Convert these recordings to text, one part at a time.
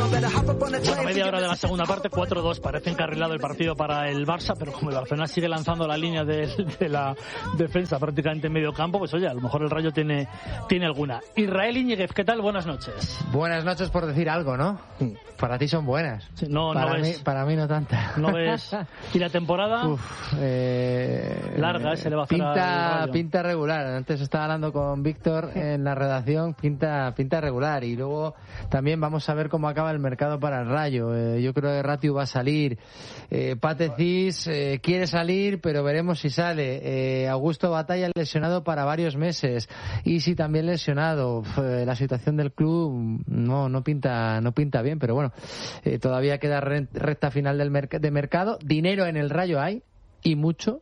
A media hora de la segunda parte, 4-2. Parece encarrilado el partido para el Barça, pero como el Barcelona sigue lanzando la línea de la defensa prácticamente en medio campo, pues oye, a lo mejor el Rayo tiene alguna. Israel Iñiguez, ¿qué tal? Buenas noches. Buenas noches por decir algo, ¿no? Para ti son buenas. Sí, para mí no tantas. ¿No ves? ¿Y la temporada? Larga, se le va a hacer al Rayo. Pinta regular. Antes estaba hablando con Víctor en la redacción, pinta regular. Y luego también vamos a ver cómo acaba el mercado para el Rayo. Yo creo que Ratiu va a salir. Pate Cis quiere salir, pero veremos si sale. Augusto Batalla lesionado para varios meses. Y si también lesionado. La situación del club no pinta bien, pero bueno, todavía queda recta final de mercado. Dinero en el Rayo hay y mucho.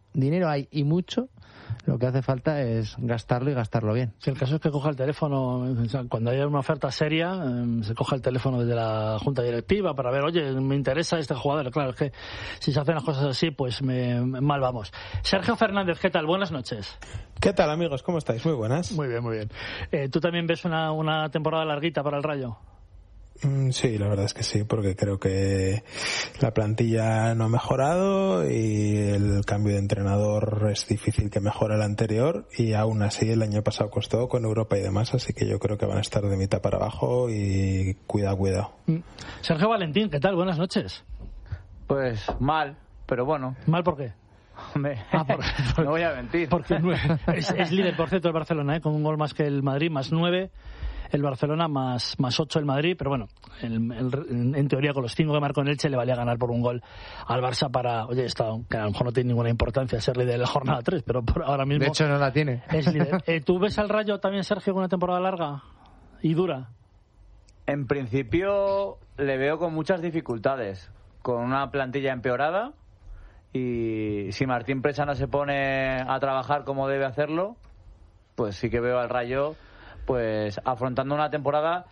Lo que hace falta es gastarlo y gastarlo bien. Si el caso es que coja el teléfono, cuando haya una oferta seria, se coja el teléfono desde la junta directiva para ver, oye, me interesa este jugador. Claro, es que si se hacen las cosas así, pues mal vamos. Sergio Fernández, ¿qué tal? Buenas noches. ¿Qué tal, amigos? ¿Cómo estáis? Muy buenas. Muy bien, muy bien. ¿Tú también ves una temporada larguita para el Rayo? Sí, la verdad es que sí, porque creo que la plantilla no ha mejorado y el cambio de entrenador es difícil que mejore el anterior, y aún así el año pasado costó con Europa y demás, así que yo creo que van a estar de mitad para abajo y cuidado. Sergio Valentín, ¿qué tal? Buenas noches. Pues mal, pero bueno. ¿Mal por qué? No voy a mentir. Porque es líder, por cierto, el Barcelona, con un gol más que el Madrid, más 9. El Barcelona más 8 el Madrid, pero bueno, en teoría con los 5 que marcó en Elche le valía ganar por un gol al Barça para, oye, esto que a lo mejor no tiene ninguna importancia ser líder de la jornada 3, pero por ahora mismo... De hecho no la tiene. Es líder. ¿Tú ves al Rayo también, Sergio, con una temporada larga y dura? En principio le veo con muchas dificultades, con una plantilla empeorada, y si Martín Presa no se pone a trabajar como debe hacerlo, pues sí que veo al Rayo pues afrontando una temporada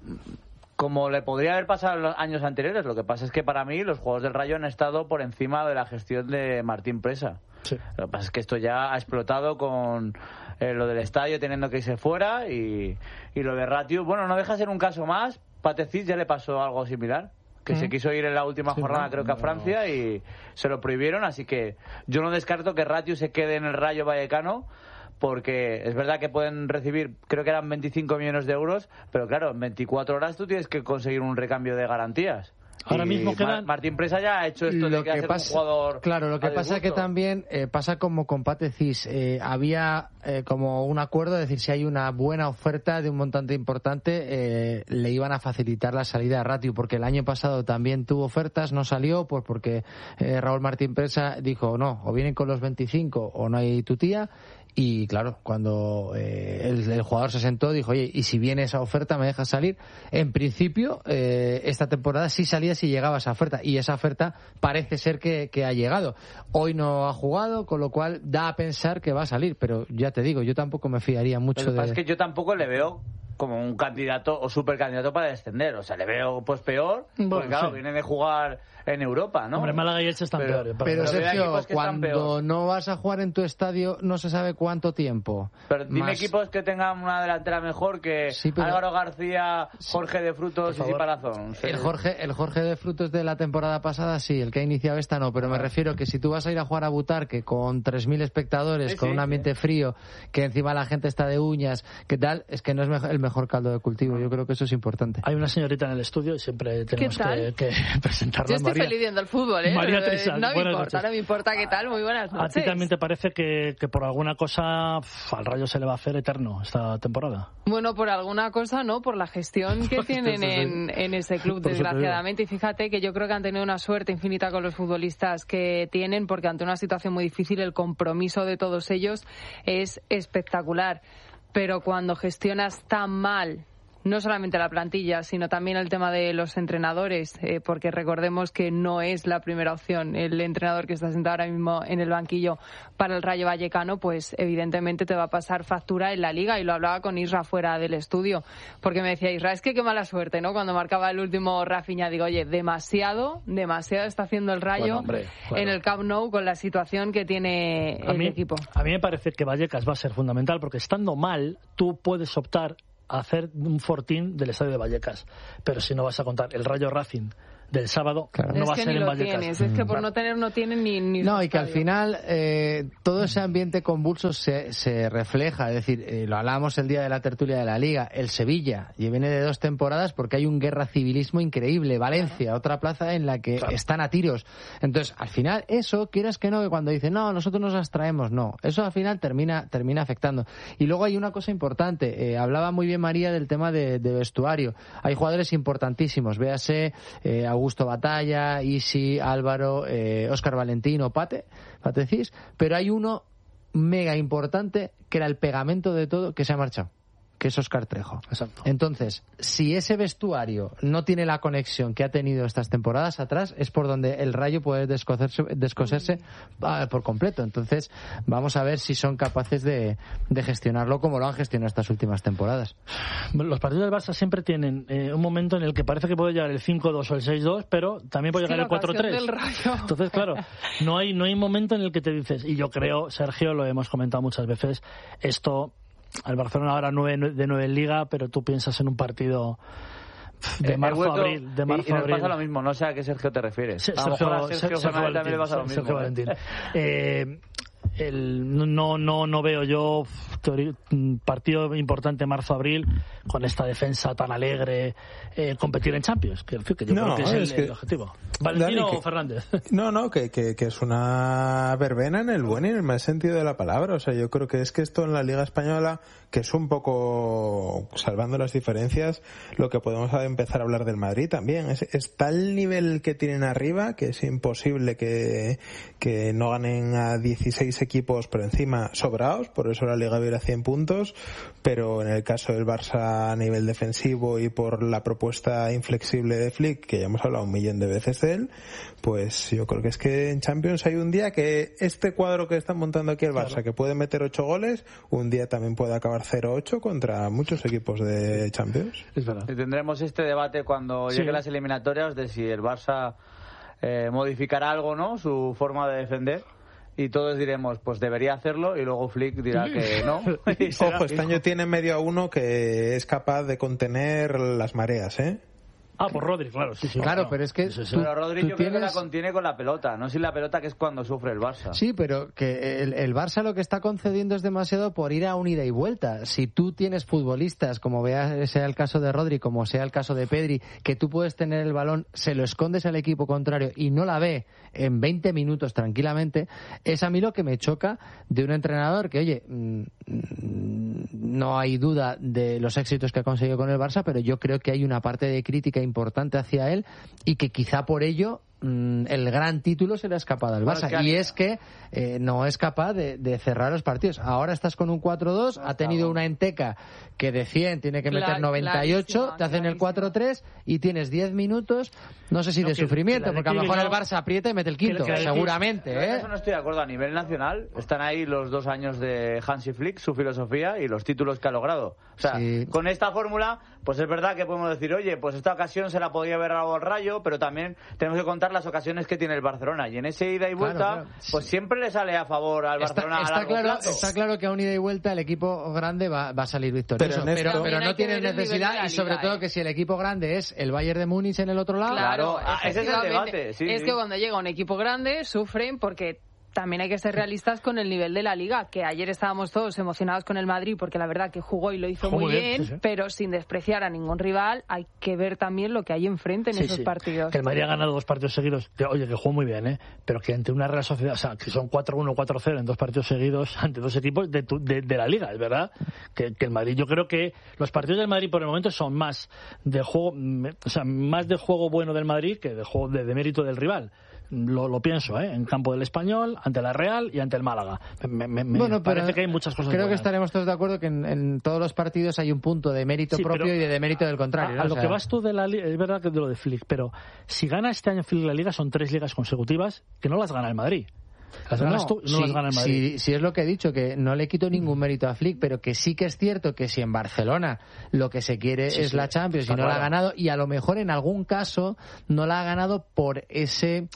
como le podría haber pasado en los años anteriores. Lo que pasa es que para mí los jugadores del Rayo han estado por encima de la gestión de Martín Presa. Sí. Lo que pasa es que esto ya ha explotado con lo del estadio teniendo que irse fuera, y lo de Ratiu, bueno, no deja de ser un caso más. Pate Cis ya le pasó algo similar, que se quiso ir en la última jornada, creo que a Francia, y se lo prohibieron, así que yo no descarto que Ratiu se quede en el Rayo Vallecano, porque es verdad que pueden recibir, creo que eran 25 millones de euros, pero claro, en 24 horas tú tienes que conseguir un recambio de garantías. Ahora mismo quedan... Martín Presa ya ha hecho esto de que hacer un jugador... Claro, lo que pasa es que también pasa como con Pate Cis. Había como un acuerdo, es decir, si hay una buena oferta de un montante importante, le iban a facilitar la salida a Ratiu, porque el año pasado también tuvo ofertas, no salió, pues porque Raúl Martín Presa dijo, no, o vienen con los 25 o no hay tu tía. Y claro, cuando el jugador se sentó, dijo, oye, y si viene esa oferta, ¿me dejas salir? En principio, esta temporada sí salía si llegaba esa oferta, y esa oferta parece ser que ha llegado. Hoy no ha jugado, con lo cual da a pensar que va a salir, pero ya te digo, yo tampoco me fiaría mucho de... Es que yo tampoco le veo como un candidato o supercandidato para descender, o sea, le veo pues peor, porque claro, viene de jugar en Europa, ¿no? Hombre, Málaga y Elche están peores. Pero Sergio, cuando no vas a jugar en tu estadio no se sabe cuánto tiempo. Pero dime equipos que tengan una delantera mejor que Álvaro García, Jorge de Frutos y Palazón. El Jorge de Frutos de la temporada pasada sí, el que ha iniciado esta no, pero me refiero que si tú vas a ir a jugar a Butarque con 3.000 espectadores, con un ambiente frío, que encima la gente está de uñas, ¿qué tal? Es que no es el mejor caldo de cultivo. Yo creo que eso es importante. Hay una señorita en el estudio y siempre tenemos que presentarla. Yo estoy feliz viendo el fútbol, ¿eh? María Teresa, no me importa qué tal. Muy buenas noches. ¿A ti también te parece que por alguna cosa al Rayo se le va a hacer eterno esta temporada? Bueno, por alguna cosa no, por la gestión que tienen en ese club, desgraciadamente. Y fíjate que yo creo que han tenido una suerte infinita con los futbolistas que tienen, porque ante una situación muy difícil el compromiso de todos ellos es espectacular. Pero cuando gestionas tan mal, no solamente la plantilla, sino también el tema de los entrenadores, porque recordemos que no es la primera opción el entrenador que está sentado ahora mismo en el banquillo para el Rayo Vallecano, pues evidentemente te va a pasar factura en la Liga. Y lo hablaba con Isra fuera del estudio, porque me decía, Isra, es que qué mala suerte, ¿no? Cuando marcaba el último Rafinha, digo, oye, demasiado está haciendo el Rayo en el Camp Nou con la situación que tiene el equipo. A mí me parece que Vallecas va a ser fundamental, porque estando mal, tú puedes optar a hacer un fortín del estadio de Vallecas. Pero si no vas a contar el Rayo Racing del sábado, claro, no va a ser en Vallecas. Es que por no tener, no tienen ni no, y que al final todo ese ambiente convulso se refleja. Es decir, lo hablábamos el día de la tertulia de la Liga, el Sevilla, y viene de 2 temporadas porque hay un guerra civilismo increíble. Valencia, otra plaza en la que están a tiros. Entonces, al final, eso, quieras que no, que cuando dicen, no, nosotros nos abstraemos, no. Eso al final termina afectando. Y luego hay una cosa importante. Hablaba muy bien María del tema de vestuario. Hay jugadores importantísimos. Véase Augusto Batalla, Isi, Álvaro, Óscar Valentino, Patecís, pero hay uno mega importante que era el pegamento de todo, que se ha marchado, que es Óscar Trejo. Exacto. Entonces, si ese vestuario no tiene la conexión que ha tenido estas temporadas atrás, es por donde el Rayo puede descoserse por completo. Entonces, vamos a ver si son capaces de gestionarlo como lo han gestionado estas últimas temporadas. Los partidos del Barça siempre tienen un momento en el que parece que puede llegar el 5-2 o el 6-2, pero también puede llegar el 4-3. Entonces, claro, no hay momento en el que te dices, y yo creo, Sergio, lo hemos comentado muchas veces, esto... Al Barcelona ahora 9 de 9 en Liga, pero tú piensas en un partido de marzo a abril. Y nos pasa lo mismo, no sé a qué Sergio te refieres. Sergio Valentín, también le pasa lo mismo. Sergio Valentín. No veo yo partido importante marzo-abril con esta defensa tan alegre, competir en Champions, que yo creo que es el objetivo. ¿Valentino o Fernández? No, que es una verbena en el buen y en el mal sentido de la palabra. O sea, yo creo que esto en la Liga Española, que es un poco, salvando las diferencias, lo que podemos empezar a hablar del Madrid también. Es tal nivel que tienen arriba que es imposible que no ganen a 16 equipos por encima sobrados, por eso la Liga viene a 100 puntos, pero en el caso del Barça a nivel defensivo y por la propuesta inflexible de Flick, que ya hemos hablado 1.000.000 de veces de él, pues yo creo que es que en Champions hay un día que este cuadro que están montando aquí el Barça, que puede meter 8 goles, un día también puede acabar 0-8 contra muchos equipos de Champions. Es verdad. Y tendremos este debate cuando lleguen las eliminatorias de si el Barça modificará algo, ¿no?, su forma de defender. Y todos diremos, pues debería hacerlo, y luego Flick dirá que no. Ojo, este año tiene medio a uno que es capaz de contener las mareas, ¿eh? Por Rodri, claro, sí. Claro, pero es que... Pero Rodri yo creo que la contiene con la pelota, no sin la pelota, que es cuando sufre el Barça. Sí, pero que el Barça lo que está concediendo es demasiado por ir a un ida y vuelta. Si tú tienes futbolistas, como sea el caso de Rodri, como sea el caso de Pedri, que tú puedes tener el balón, se lo escondes al equipo contrario y no la ve en 20 minutos tranquilamente, es a mí lo que me choca de un entrenador que, oye, no hay duda de los éxitos que ha conseguido con el Barça, pero yo creo que hay una parte de crítica importante hacia él y que quizá por ello el gran título se le ha escapado al Barça, y es que no es capaz de cerrar los partidos. Ahora estás con un 4-2, ha tenido una enteca que de 100 tiene que meter 98, te hacen el 4-3 y tienes 10 minutos, no sé si de sufrimiento, porque a lo mejor el Barça aprieta y mete el quinto, seguramente. En eso no estoy de acuerdo. A nivel nacional están ahí los 2 años de Hansi Flick, su filosofía y los títulos que ha logrado. O sea, con esta fórmula, pues es verdad que podemos decir, oye, pues esta ocasión se la podía haber dado al Rayo, pero también tenemos que contar las ocasiones que tiene el Barcelona, y en ese ida y vuelta pues siempre le sale a favor al Barcelona a largo plazo. Está claro que a un ida y vuelta el equipo grande va a salir victorioso, pero no tiene necesidad, y sobre todo que si el equipo grande es el Bayern de Múnich en el otro lado, claro, ese es el debate. Es que cuando llega un equipo grande sufren, porque también hay que ser realistas con el nivel de la Liga, que ayer estábamos todos emocionados con el Madrid porque la verdad que jugó y lo hizo muy bien, sí. Pero sin despreciar a ningún rival, hay que ver también lo que hay enfrente en esos partidos. Que el Madrid ha ganado 2 partidos seguidos, que jugó muy bien, pero que ante una Real Sociedad, o sea, que son 4-1, 4-0 en 2 partidos seguidos ante 2 equipos de la Liga, es verdad que el Madrid, yo creo que los partidos del Madrid por el momento son más de juego, o sea, más de juego bueno del Madrid que de juego de mérito del rival. Lo pienso, en campo del Español, ante la Real y ante el Málaga. Me parece que hay muchas cosas creo buenas. Que estaremos todos de acuerdo que en todos los partidos hay un punto de mérito propio y de demérito del contrario. A lo que vas tú de la Liga, es verdad que de lo de Flick, pero si gana este año Flick la Liga, son 3 ligas consecutivas que no las gana el Madrid. Las ganas tú, no las gana el Madrid. Sí, es lo que he dicho, que no le quito ningún mérito a Flick, pero que sí que es cierto que si en Barcelona lo que se quiere es la Champions y no la ha ganado, y a lo mejor en algún caso no la ha ganado por ese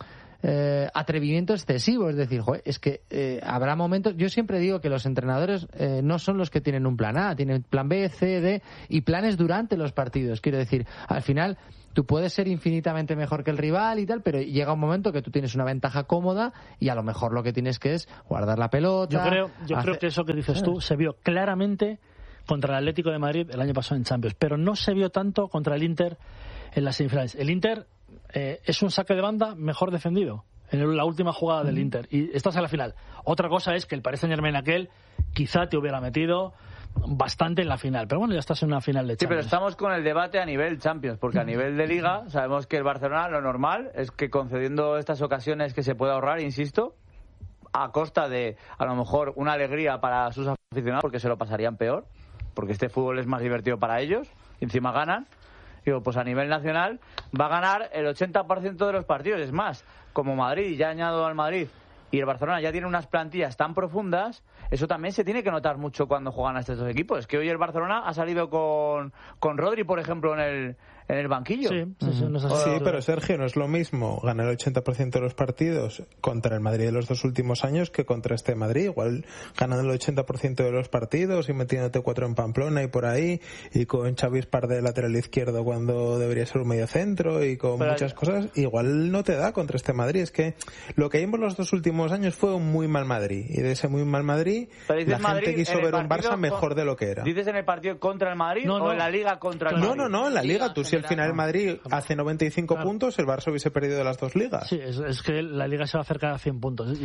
atrevimiento excesivo. Es decir, es que habrá momentos... Yo siempre digo que los entrenadores no son los que tienen un plan A, tienen plan B, C, D y planes durante los partidos. Quiero decir, al final tú puedes ser infinitamente mejor que el rival y tal, pero llega un momento que tú tienes una ventaja cómoda y a lo mejor lo que tienes que es guardar la pelota. Yo creo que eso que dices tú se vio claramente contra el Atlético de Madrid el año pasado en Champions, pero no se vio tanto contra el Inter en las semifinales. El Inter es un saque de banda mejor defendido en la última jugada del Inter y estás en la final. Otra cosa es que el Paris Saint-Germain aquel quizá te hubiera metido bastante en la final, pero bueno, ya estás en una final de Champions. Sí, pero estamos con el debate a nivel Champions, porque a nivel de Liga sabemos que el Barcelona lo normal es que concediendo estas ocasiones que se puede ahorrar, insisto, a costa de a lo mejor una alegría para sus aficionados, porque se lo pasarían peor, porque este fútbol es más divertido para ellos, y encima ganan. Digo, pues a nivel nacional va a ganar el 80% de los partidos. Es más, como Madrid, ya añado al Madrid, y el Barcelona ya tiene unas plantillas tan profundas, eso también se tiene que notar mucho cuando juegan a estos dos equipos. Es que hoy el Barcelona ha salido con Rodri, por ejemplo, en el banquillo. Sí, pero Sergio, no es lo mismo ganar el 80% de los partidos contra el Madrid de los dos últimos años que contra este Madrid. Igual ganando el 80% de los partidos y metiéndote 4 en Pamplona y por ahí, y con Xavi Espar de lateral izquierdo cuando debería ser un mediocentro y con muchas cosas, igual no te da contra este Madrid. Es que lo que vimos los dos últimos años fue un muy mal Madrid, y de ese muy mal Madrid la gente quiso ver un Barça mejor de lo que era. ¿Dices en el partido contra el Madrid o en la Liga contra el Madrid? No, en la Liga. Tú, si al final el Madrid hace 95 puntos, el Barça hubiese perdido de las dos ligas. Sí, es que la Liga se va a acercar a 100 puntos.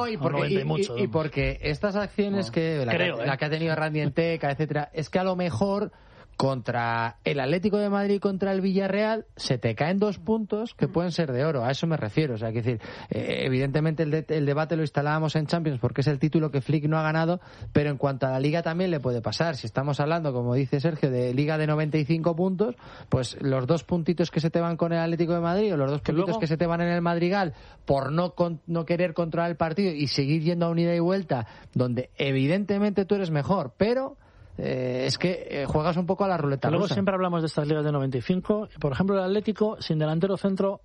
Y porque estas acciones la que ha tenido Randy Enteca, etcétera, es que a lo mejor contra el Atlético de Madrid y contra el Villarreal se te caen 2 puntos que pueden ser de oro. A eso me refiero. O sea, que decir, evidentemente el debate lo instalábamos en Champions porque es el título que Flick no ha ganado, pero en cuanto a la Liga también le puede pasar. Si estamos hablando, como dice Sergio, de Liga de 95 puntos, pues los 2 puntitos que se te van con el Atlético de Madrid o los 2 puntitos que se te van en el Madrigal por no querer controlar el partido y seguir yendo a un ida y vuelta donde evidentemente tú eres mejor, pero es que juegas un poco a la ruleta rusa. Luego siempre hablamos de estas ligas de 95. Por ejemplo, el Atlético, sin delantero centro,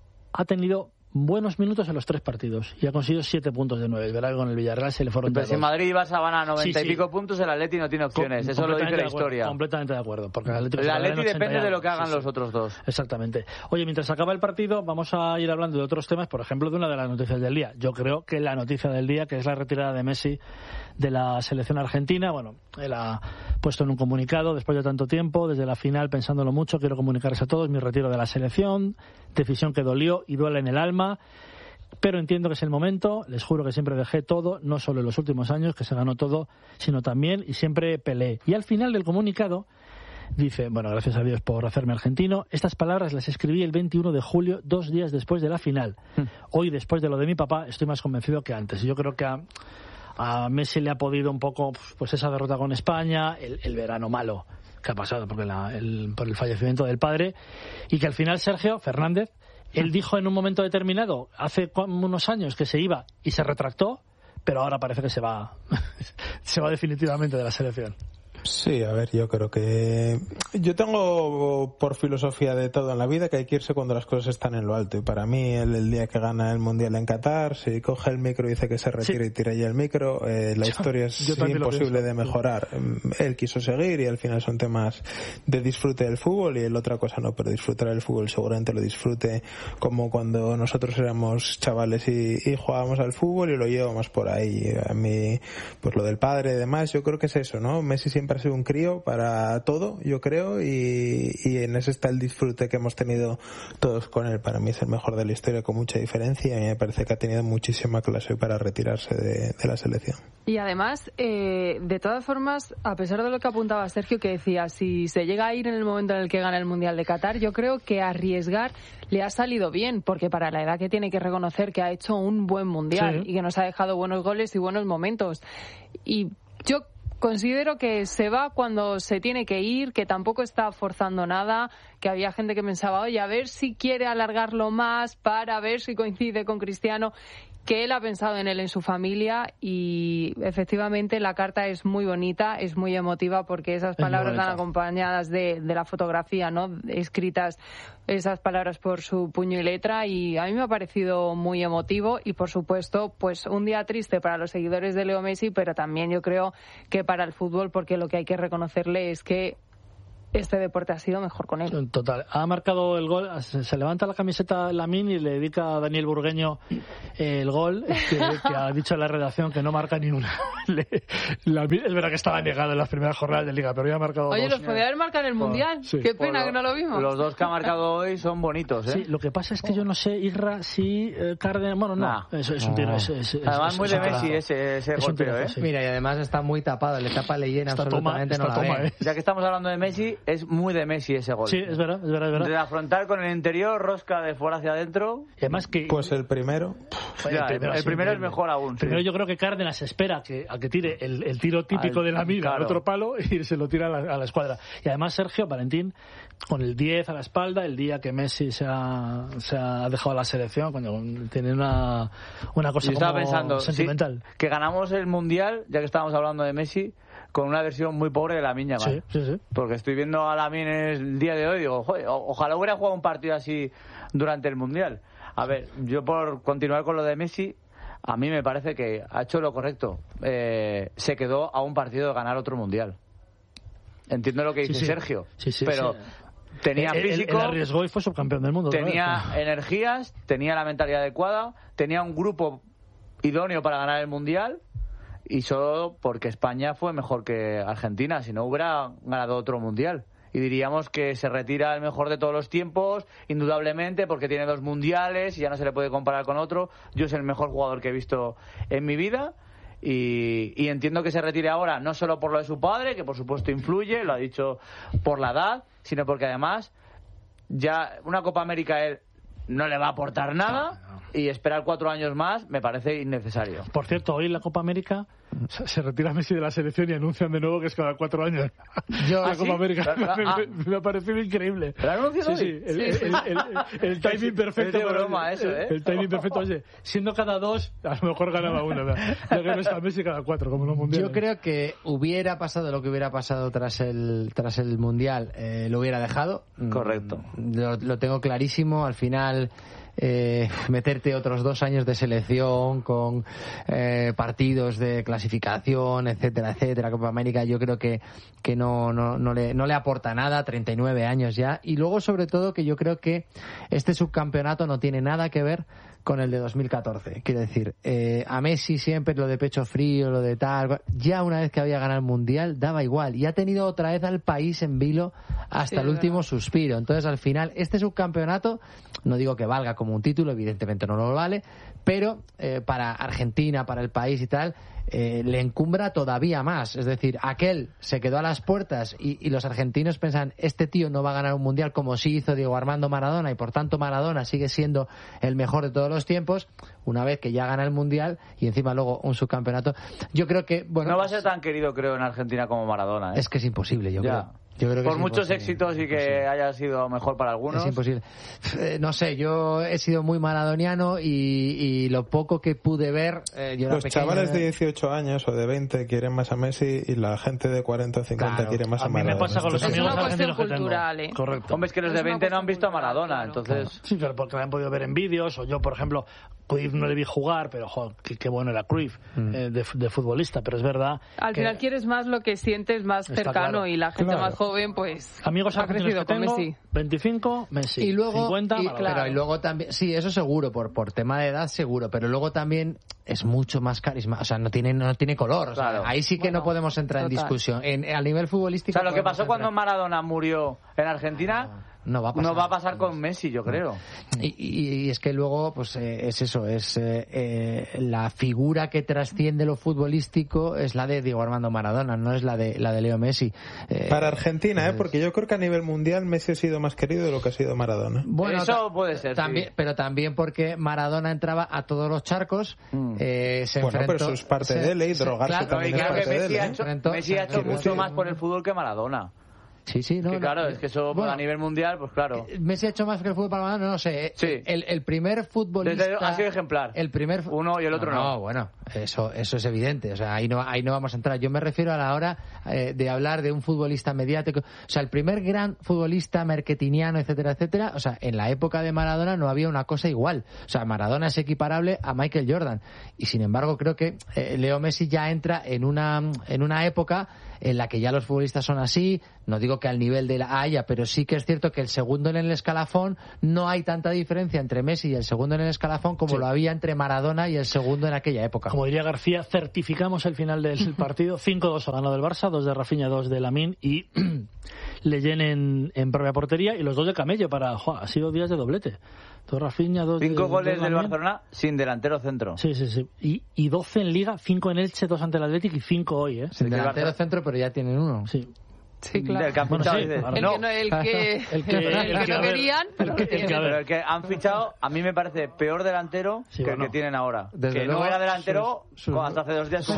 ha tenido buenos minutos en los 3 partidos y ha conseguido 7 puntos de 9. Verá que con el Villarreal se le fueron Pero si Madrid y Barça van a 90 y pico puntos, el Atleti no tiene opciones. Eso lo dice la historia. Completamente de acuerdo. Porque el Atleti depende de lo que hagan los otros dos. Exactamente. Oye, mientras acaba el partido, vamos a ir hablando de otros temas. Por ejemplo, de una de las noticias del día. Yo creo que la noticia del día, que es la retirada de Messi de la selección argentina. Bueno, él ha puesto en un comunicado, después de tanto tiempo, desde la final, pensándolo mucho, quiero comunicarles a todos mi retiro de la selección, decisión que dolió y duele en el alma. Pero entiendo que es el momento, les juro que siempre dejé todo, no solo en los últimos años, que se ganó todo, sino también, y siempre peleé. Y al final del comunicado dice, bueno, gracias a Dios por hacerme argentino, estas palabras las escribí el 21 de julio, 2 días después de la final. Hoy, después de lo de mi papá, estoy más convencido que antes. Yo creo que a Messi le ha podido un poco, pues esa derrota con España, el verano malo que ha pasado por el fallecimiento del padre, y que al final Sergio Fernández, él dijo en un momento determinado, hace unos años, que se iba y se retractó, pero ahora parece que se va definitivamente de la selección. Sí, a ver, yo creo que yo tengo por filosofía de todo en la vida que hay que irse cuando las cosas están en lo alto, y para mí el día que gana el Mundial en Qatar, si coge el micro y dice que se retira y tira ya el micro, la historia es imposible de mejorar. Él quiso seguir y al final son temas de disfrute del fútbol y el otra cosa no, pero disfrutar del fútbol seguramente lo disfrute como cuando nosotros éramos chavales y jugábamos al fútbol y lo llevamos por ahí. A mí, pues lo del padre y demás, yo creo que es eso, ¿no? Messi siempre ha sido un crío para todo, yo creo, y en ese está el disfrute que hemos tenido todos con él. Para mí es el mejor de la historia con mucha diferencia, y a mí me parece que ha tenido muchísima clase para retirarse de la selección. Y además, de todas formas, a pesar de lo que apuntaba Sergio, que decía, si se llega a ir en el momento en el que gana el Mundial de Qatar, yo creo que arriesgar le ha salido bien, porque para la edad que tiene, que reconocer que ha hecho un buen Mundial y que nos ha dejado buenos goles y buenos momentos. Y yo considero que se va cuando se tiene que ir, que tampoco está forzando nada, que había gente que pensaba, oye, a ver si quiere alargarlo más para ver si coincide con Cristiano, que él ha pensado en él, en su familia, y efectivamente la carta es muy bonita, es muy emotiva, porque esas palabras van acompañadas de la fotografía, ¿no? Escritas esas palabras por su puño y letra, y a mí me ha parecido muy emotivo, y por supuesto, pues un día triste para los seguidores de Leo Messi, pero también yo creo que para el fútbol, porque lo que hay que reconocerle es que este deporte ha sido mejor con él. Total. Ha marcado el gol, se levanta la camiseta Lamine y le dedica a Daniel Burgueño el gol, que ha dicho en la redacción que no marca ni una. Es verdad que estaba negado en las primeras jornadas de Liga, pero ya ha marcado Oye, dos. los podía haber marcado en el Mundial. Sí. Qué pena que no lo vimos. Los dos que ha marcado hoy son bonitos, ¿eh? Sí, lo que pasa es que yo no sé, Irra, si Cárdenas... Bueno, no, es un tiro. Además, muy de Messi ese golpeo, ¿eh? Sí. Mira, y además está muy tapado, le tapa Leyen absolutamente, no la ve. Ya que estamos hablando de Messi, es muy de Messi ese gol. Sí, es verdad. De afrontar con el interior, rosca de fuera hacia adentro. Y además que... Pues el primero... el primero es mejor aún. Primero yo creo que Cárdenas espera a que tire el tiro típico de la mira al otro palo y se lo tira a la escuadra. Y además Sergio Valentín, con el 10 a la espalda, el día que Messi se ha dejado la selección, cuando tiene una cosa como pensando, sentimental. Sí, que ganamos el Mundial, ya que estábamos hablando de Messi, con una versión muy pobre de Lamine Yamal. Sí. Porque estoy viendo a Lamine el día de hoy y digo, joder, ojalá hubiera jugado un partido así durante el Mundial. A ver, yo por continuar con lo de Messi, a mí me parece que ha hecho lo correcto. Se quedó a un partido de ganar otro Mundial. Entiendo lo que dice Sergio, pero tenía físico, él arriesgó y fue subcampeón del mundo. tenía energías, tenía la mentalidad adecuada, tenía un grupo idóneo para ganar el Mundial, y solo porque España fue mejor que Argentina, si no hubiera ganado otro Mundial. Y diríamos que se retira el mejor de todos los tiempos, indudablemente, porque tiene 2 mundiales y ya no se le puede comparar con otro. Yo soy el mejor jugador que he visto en mi vida, y entiendo que se retire ahora, no solo por lo de su padre, que por supuesto influye, lo ha dicho por la edad, sino porque además ya una Copa América a él no le va a aportar nada, y esperar 4 años más me parece innecesario. Por cierto, hoy en la Copa América se retira Messi de la selección y anuncian de nuevo que es cada 4 años. La Copa América me ha parecido increíble. ¿Lo anuncian hoy? Sí. El timing perfecto. Es de broma eso, ¿eh? El timing perfecto. Oye, siendo cada 2, a lo mejor ganaba uno. Ya que no está Messi cada 4, como los mundiales. Yo creo que hubiera pasado lo que hubiera pasado tras el Mundial, lo hubiera dejado. Correcto. Lo tengo clarísimo. Al final... meterte otros 2 años de selección con partidos de clasificación, etcétera, Copa América, yo creo que no le aporta nada, 39 años ya. Y luego, sobre todo, que yo creo que este subcampeonato no tiene nada que ver con el de 2014. Quiero decir, a Messi siempre lo de pecho frío, lo de tal, ya una vez que había ganado el Mundial daba igual, y ha tenido otra vez al país en vilo hasta el último suspiro. Entonces, al final, este subcampeonato, no digo que valga como un título, evidentemente no lo vale, pero para Argentina, para el país y tal, le encumbra todavía más. Es decir, aquel se quedó a las puertas y los argentinos pensan, este tío no va a ganar un Mundial, como sí hizo Diego Armando Maradona, y por tanto Maradona sigue siendo el mejor de todos los tiempos. Una vez que ya gana el Mundial y encima luego un subcampeonato, yo creo que... bueno, no va a ser tan querido, creo, en Argentina como Maradona, ¿eh? Es que es imposible, yo creo. Yo creo que por muchos éxitos y que haya sido mejor para algunos. Es imposible. No sé, yo he sido muy maradoniano y lo poco que pude ver... Los chavales de 18 años o de 20 quieren más a Messi y la gente de 40 o 50 quiere más a Maradona. A mí me pasa con los amigos argentinos que tengo. Cultural, Correcto. Hombre, es que los de 20 no han visto a Maradona, claro. entonces... Sí, pero porque lo han podido ver en vídeos, o yo, por ejemplo, Cruyff no le vi jugar, pero joder, qué bueno era Cruyff de futbolista, pero es verdad... Al final quieres más lo que sientes más cercano, claro. Y la gente más joven, pues... Amigos argentinos que tengo, Messi. 25, Messi. Y luego, 50, claro, y luego también, sí, eso seguro, por tema de edad seguro, pero luego también es mucho más carisma, o sea, no tiene color, o sea, claro. Ahí sí que no podemos entrar en discusión. A nivel futbolístico... O sea, lo que pasó cuando Maradona murió en Argentina... No va a pasar con Messi, yo creo. Y es que luego, pues es eso, es la figura que trasciende lo futbolístico es la de Diego Armando Maradona, no es la de Leo Messi. Para Argentina, porque yo creo que a nivel mundial Messi ha sido más querido de lo que ha sido Maradona. Bueno, eso puede ser, también, sí. Pero también porque Maradona entraba a todos los charcos, se enfrentó... Bueno, pero eso es parte de él, y drogarse claro, también es parte de él. Messi ha hecho mucho más por el fútbol que Maradona. Sí, no. Claro, es que eso a nivel mundial, pues claro. Messi ha hecho más que el fútbol para no sé. Sí. El primer futbolista... Ha sido ejemplar. Uno y el otro no. No, bueno, eso es evidente. O sea, ahí no vamos a entrar. Yo me refiero a la hora de hablar de un futbolista mediático. O sea, el primer gran futbolista marketingiano, etcétera, etcétera. O sea, en la época de Maradona no había una cosa igual. O sea, Maradona es equiparable a Michael Jordan. Y sin embargo, creo que Leo Messi ya entra en una época en la que ya los futbolistas son así. No digo que al nivel de la Haya, pero sí que es cierto que el segundo en el escalafón, no hay tanta diferencia entre Messi y el segundo en el escalafón como lo había entre Maradona y el segundo en aquella época. Como diría García, certificamos el final del partido. 5-2 ha ganado el Barça, 2 de Rafinha, 2 de Lamine y Leyen en propia portería y los 2 de Camello ha sido días de doblete. 2 Rafinha, 2 5 goles de del Barcelona sin delantero centro. Sí. Y 12 en Liga, 5 en Elche, 2 ante el Athletic y 5 hoy, Sin delantero centro, pero ya tienen uno. Sí, claro. Del que han fichado, el que no querían, pero el que han fichado, a mí me parece peor delantero que el que tienen ahora. Que no era delantero hasta hace 2 días.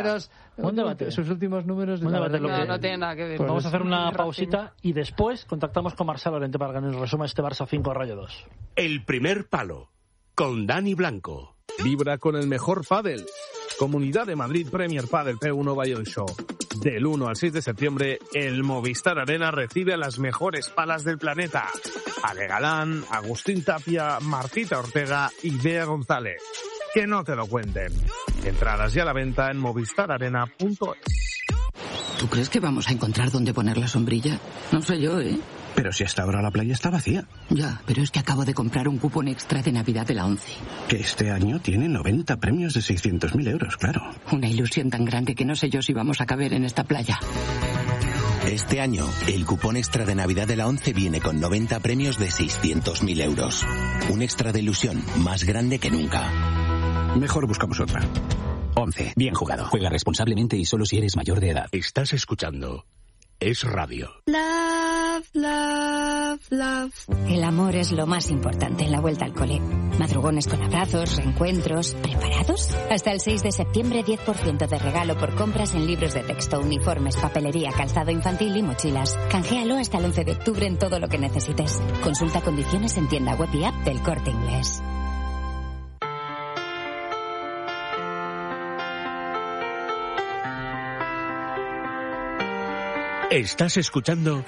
Sus últimos números. No tiene nada que ver. Vamos a hacer una pausita y después contactamos con Marcelo Llorente para que nos resuma este Barça 5-2. El primer palo, con Dani Blanco. Vibra con el mejor pádel. Comunidad de Madrid Premier Padel P1 Bayern Show. Del 1 al 6 de septiembre, el Movistar Arena recibe a las mejores palas del planeta. Ale Galán, Agustín Tapia, Martita Ortega y Bea González. Que no te lo cuenten. Entradas ya a la venta en movistararena.es. ¿Tú crees que vamos a encontrar dónde poner la sombrilla? No sé yo, ¿eh? Pero si hasta ahora la playa está vacía. Ya, pero es que acabo de comprar un cupón extra de Navidad de la ONCE. Que este año tiene 90 premios de 600.000 euros, claro. Una ilusión tan grande que no sé yo si vamos a caber en esta playa. Este año, el cupón extra de Navidad de la ONCE viene con 90 premios de 600.000 euros. Un extra de ilusión más grande que nunca. Mejor buscamos otra. ONCE, bien jugado. Juega responsablemente y solo si eres mayor de edad. Estás escuchando Es Radio. El amor es lo más importante en la vuelta al cole. Madrugones con abrazos, reencuentros. ¿Preparados? Hasta el 6 de septiembre, 10% de regalo por compras en libros de texto, uniformes, papelería, calzado infantil y mochilas. Canjealo hasta el 11 de octubre en todo lo que necesites. Consulta condiciones en tienda web y app del Corte Inglés. Estás escuchando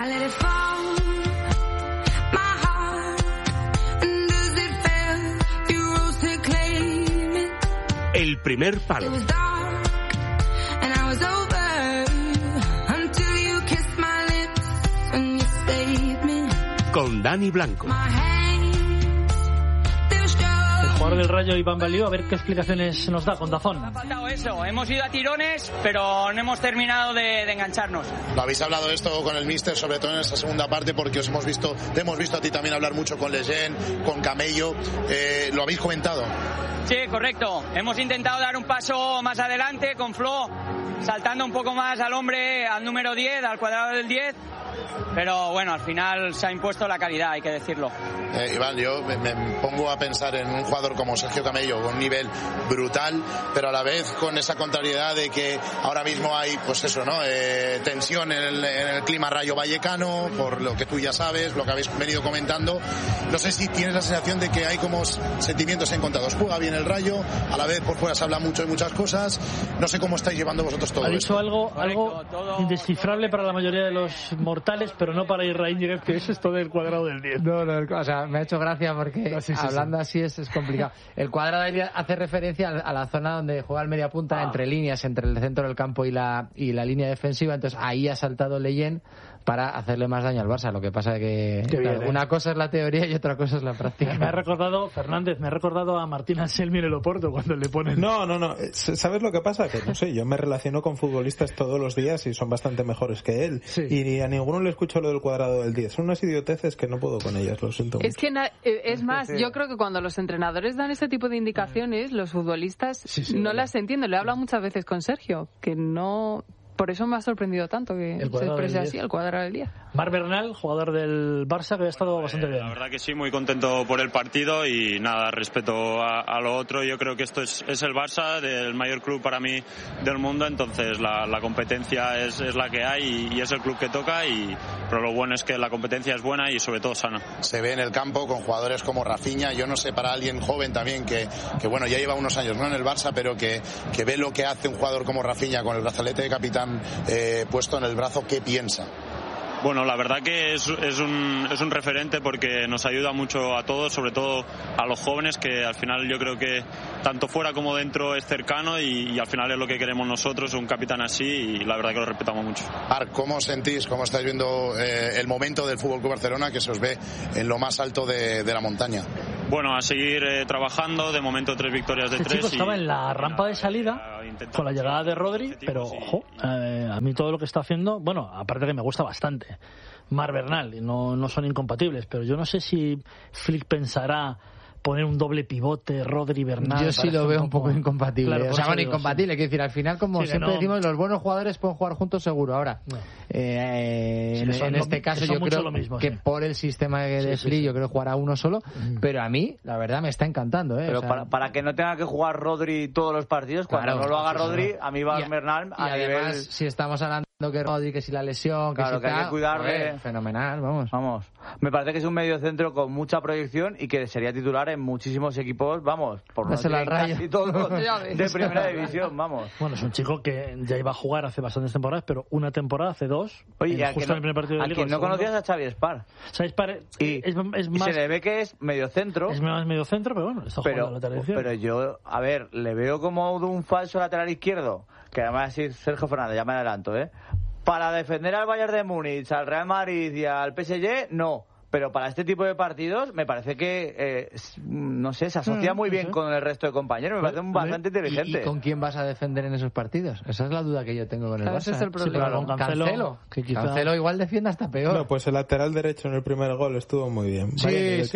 El primer palo. Con Dani Blanco. El jugador del Rayo, Iván Balío, a ver qué explicaciones nos da con Dazón. Ha faltado eso, hemos ido a tirones, pero no hemos terminado de engancharnos. Lo habéis hablado esto con el míster, sobre todo en esta segunda parte, porque te hemos visto a ti también hablar mucho con Leyen, con Camello. ¿Lo habéis comentado? Sí, correcto. Hemos intentado dar un paso más adelante con Flo, saltando un poco más al hombre, al número 10, al cuadrado del 10. Pero bueno, al final se ha impuesto la calidad, hay que decirlo. Iván, yo me pongo a pensar en un jugador como Sergio Camello, con un nivel brutal, pero a la vez con esa contrariedad de que ahora mismo hay, pues eso, ¿no? Tensión en el clima rayo vallecano, por lo que tú ya sabes, lo que habéis venido comentando. No sé si tienes la sensación de que hay como sentimientos encontrados. Juega bien el Rayo, a la vez por fuera se habla mucho de muchas cosas. No sé cómo estáis llevando vosotros todo esto. Ha dicho algo indescifrable para la mayoría de los mortales, pero no para Israel Díez, que es esto del cuadrado del 10. No, o sea, me ha hecho gracia porque hablando así es complicado. El cuadrado del 10 hace referencia a la zona donde juega el mediapunta entre líneas, entre el centro del campo y la línea defensiva. Entonces ahí ha saltado Leyen para hacerle más daño al Barça. Lo que pasa es que una cosa es la teoría y otra cosa es la práctica. Me ha recordado a Martín Anselmi en el Oporto cuando le ponen... No. ¿Sabes lo que pasa? Que no sé, yo me relaciono con futbolistas todos los días y son bastante mejores que él. Sí. Y a ninguno le escucho lo del cuadrado del 10. Son unas idioteces que no puedo con ellas, lo siento mucho. Es que es más, yo creo que cuando los entrenadores dan este tipo de indicaciones, los futbolistas no las entienden. Lo he hablado muchas veces con Sergio, que no... Por eso me ha sorprendido tanto que se exprese así, el cuadrado del 10. Marc Bernal, jugador del Barça, que ha estado bastante bien. La verdad que sí, muy contento por el partido y nada, respecto a lo otro, yo creo que esto es el Barça, el mayor club para mí del mundo, entonces la competencia es la que hay y es el club que toca, pero lo bueno es que la competencia es buena y sobre todo sana. Se ve en el campo con jugadores como Rafinha, yo no sé, para alguien joven también que bueno, ya lleva unos años no en el Barça, pero que ve lo que hace un jugador como Rafinha con el brazalete de capitán puesto en el brazo, ¿qué piensa? Bueno, la verdad que es un referente porque nos ayuda mucho a todos, sobre todo a los jóvenes, que al final yo creo que tanto fuera como dentro es cercano y al final es lo que queremos nosotros, un capitán así, y la verdad que lo respetamos mucho. Marc, ¿cómo sentís, cómo estáis viendo el momento del FC Barcelona, que se os ve en lo más alto de la montaña? Bueno, a seguir trabajando, de momento 3 victorias de 3. Chico estaba en la rampa de salida con la llegada de Rodri, pero ojo, a mí todo lo que está haciendo, bueno, aparte que me gusta bastante Marc Bernal, no son incompatibles, pero yo no sé si Flick pensará poner un doble pivote, Rodri, Bernal. Yo sí lo veo un poco incompatible. Claro, o sea, bueno, incompatible. Quiero decir, al final, como siempre decimos, los buenos jugadores pueden jugar juntos seguro. Ahora, en este caso, yo creo que por el sistema de Flick, yo creo que jugará uno solo. Pero a mí, la verdad, me está encantando. Pero o sea, para que no tenga que jugar Rodri todos los partidos, cuando no lo haga Rodri, a mí va Bernal a nivel... Además, si estamos hablando que Rodri, que si la lesión, que claro, si que hay que cuidarle. Fenomenal, vamos. Me parece que es un mediocentro con mucha proyección y que sería titular en muchísimos equipos, vamos, por no decir casi todos de primera división, vamos. Bueno, es un chico que ya iba a jugar hace bastantes temporadas, pero una temporada hace 2. Oye, justo en el primer partido de Liga. A quien no conocías a Xavi Spar. Xavi Spar es más... Y se le ve que es mediocentro. Es más mediocentro, pero bueno, está jugando a la lateral izquierda. Pero yo, a ver, le veo como de un falso lateral izquierdo, que además es Sergio Fernández, ya me adelanto, para defender al Bayern de Múnich, al Real Madrid y al PSG, no. Pero para este tipo de partidos me parece que, no sé, se asocia muy bien con el resto de compañeros. Me parece bastante inteligente. ¿Y con quién vas a defender en esos partidos? Esa es la duda que yo tengo con el Barça. Ese es el problema. Sí, con Cancelo. Cancelo igual defiende hasta peor. No, pues el lateral derecho en el primer gol estuvo muy bien. Sí.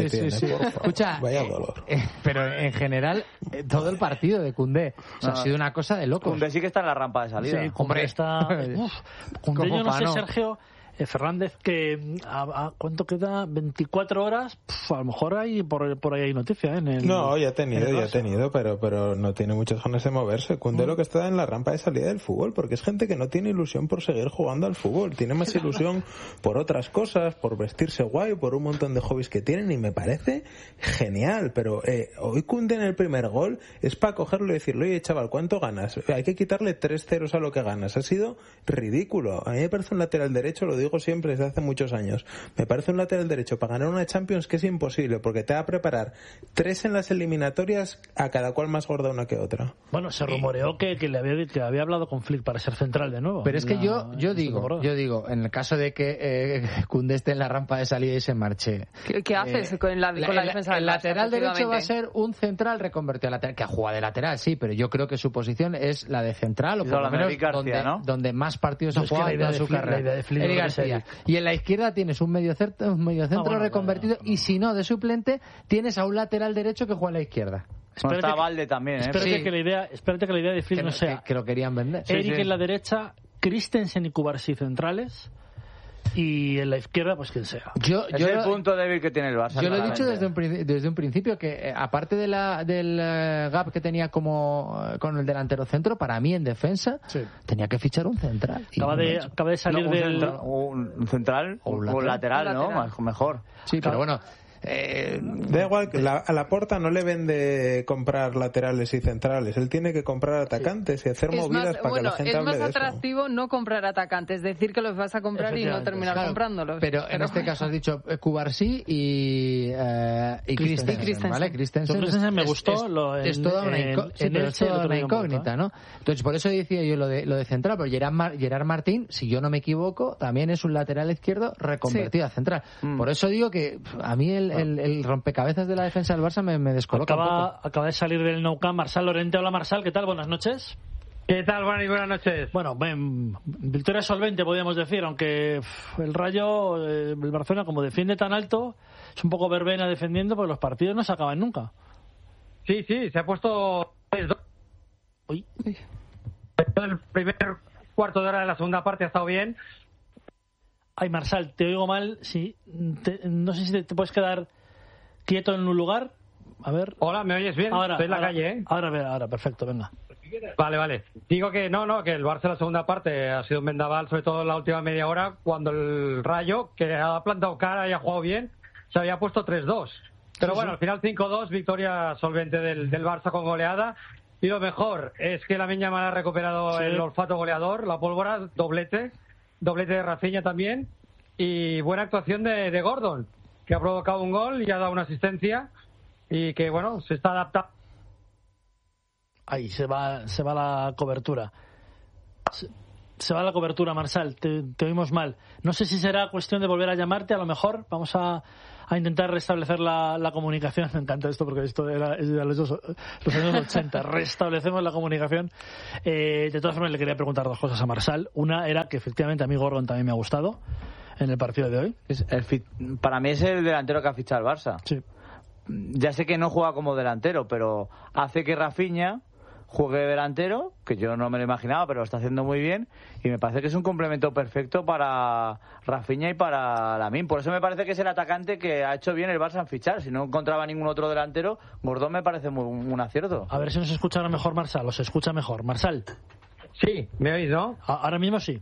Escucha, vaya dolor. Pero en general, todo el partido de Koundé. O sea, ha sido una cosa de locos. Koundé sí que está en la rampa de salida. Sí, Koundé está... Koundé, yo no sé, Sergio... Fernández, que ¿cuánto queda? 24 horas, a lo mejor hay por ahí hay noticia, No, ya ha tenido, pero no tiene muchas ganas de moverse. Koundé lo que está en la rampa de salida del fútbol, porque es gente que no tiene ilusión por seguir jugando al fútbol, tiene más ilusión por otras cosas, por vestirse guay, por un montón de hobbies que tienen, y me parece genial, pero hoy Koundé en el primer gol es para cogerlo y decirle, oye chaval, ¿cuánto ganas? Hay que quitarle 3 ceros a lo que ganas. Ha sido ridículo. A mí me parece un lateral derecho, lo digo siempre desde hace muchos años, me parece un lateral derecho para ganar una Champions que es imposible, porque te va a preparar 3 en las eliminatorias, a cada cual más gorda una que otra. Bueno, se rumoreó que había hablado con Flick para ser central de nuevo. Pero es que yo digo, en el caso de que Koundé esté en la rampa de salida y se marche, ¿qué haces con la defensa? El lateral derecho va a ser un central reconvertido a lateral, que ha jugado de lateral, sí, pero yo creo que su posición es la de central, o por lo menos donde más partidos ha jugado en toda su carrera. Y en la izquierda tienes un mediocentro reconvertido, y si no, de suplente tienes a un lateral derecho que juega a la izquierda. Está Valde también, Espérate que la idea de Flick no sea que lo querían vender. Eric en la derecha, Christensen y Cubarsí centrales, y en la izquierda pues quien sea. Es el punto débil que tiene el Barça. Yo lo he dicho desde un principio, que aparte del gap que tenía con el delantero centro, para mí en defensa tenía que fichar un central. Acaba de salir un central o un lateral, ¿no? Mejor. Sí, pero bueno, da igual, a Laporta no le vende comprar laterales y centrales, él tiene que comprar atacantes y hacer movidas para que la gente hable de eso. Es más atractivo no comprar atacantes, decir que los vas a comprar y no terminar comprándolos. Pero en este caso has dicho Cubarsí y Christensen, ¿vale? Christensen me gustó. Es toda una incógnita, ¿no? Entonces por eso decía yo lo de central, pero Gerard Martín, si yo no me equivoco, también es un lateral izquierdo reconvertido a central. Por eso digo que a mí el rompecabezas de la defensa del Barça me descoloca un poco. Acaba de salir del Nou Camp Marsal Lorente. Hola Marsal, ¿qué tal? Buenas noches. ¿Qué tal, buenas noches? Bueno, victoria solvente podríamos decir, aunque el Rayo, el Barcelona, como defiende tan alto, es un poco verbena defendiendo, porque los partidos no se acaban nunca. Sí, se ha puesto 3-2. El primer cuarto de hora de la segunda parte ha estado bien. Ay, Marsal, te oigo mal. Sí, no sé si te puedes quedar quieto en un lugar. A ver. Hola, ¿me oyes bien? Ahora, estoy en la calle, ¿eh? Ahora, perfecto, venga. Vale. Digo que que el Barça en la segunda parte ha sido un vendaval, sobre todo en la última media hora, cuando el Rayo, que ha plantado cara y ha jugado bien, se había puesto 3-2. Pero bueno, al final 5-2, victoria solvente del Barça con goleada. Y lo mejor es que Lamine Yamal ha recuperado el olfato goleador, la pólvora, doblete de Rafinha también, y buena actuación de Gordon, que ha provocado un gol y ha dado una asistencia, y que bueno, se está adaptando. Ahí se va la cobertura. Se va la cobertura, Marsal, te oímos mal. No sé si será cuestión de volver a llamarte, a lo mejor. Vamos a intentar restablecer la comunicación. Me encanta esto porque esto es de los años 80. Restablecemos la comunicación. De todas formas, le quería preguntar dos cosas a Marsal. Una era que efectivamente a mí Gordon también me ha gustado en el partido de hoy. Para mí es el delantero que ha fichado el Barça. Sí. Ya sé que no juega como delantero, pero hace que Rafinha juegue de delantero, que yo no me lo imaginaba, pero lo está haciendo muy bien, y me parece que es un complemento perfecto para Rafinha y para Lamine. Por eso me parece que es el atacante que ha hecho bien el Barça en fichar. Si no encontraba ningún otro delantero, Gordon me parece un acierto. A ver si nos escucha ahora mejor Marsal, os escucha mejor. Marsal. Sí, ¿me oís, no? Ahora mismo sí.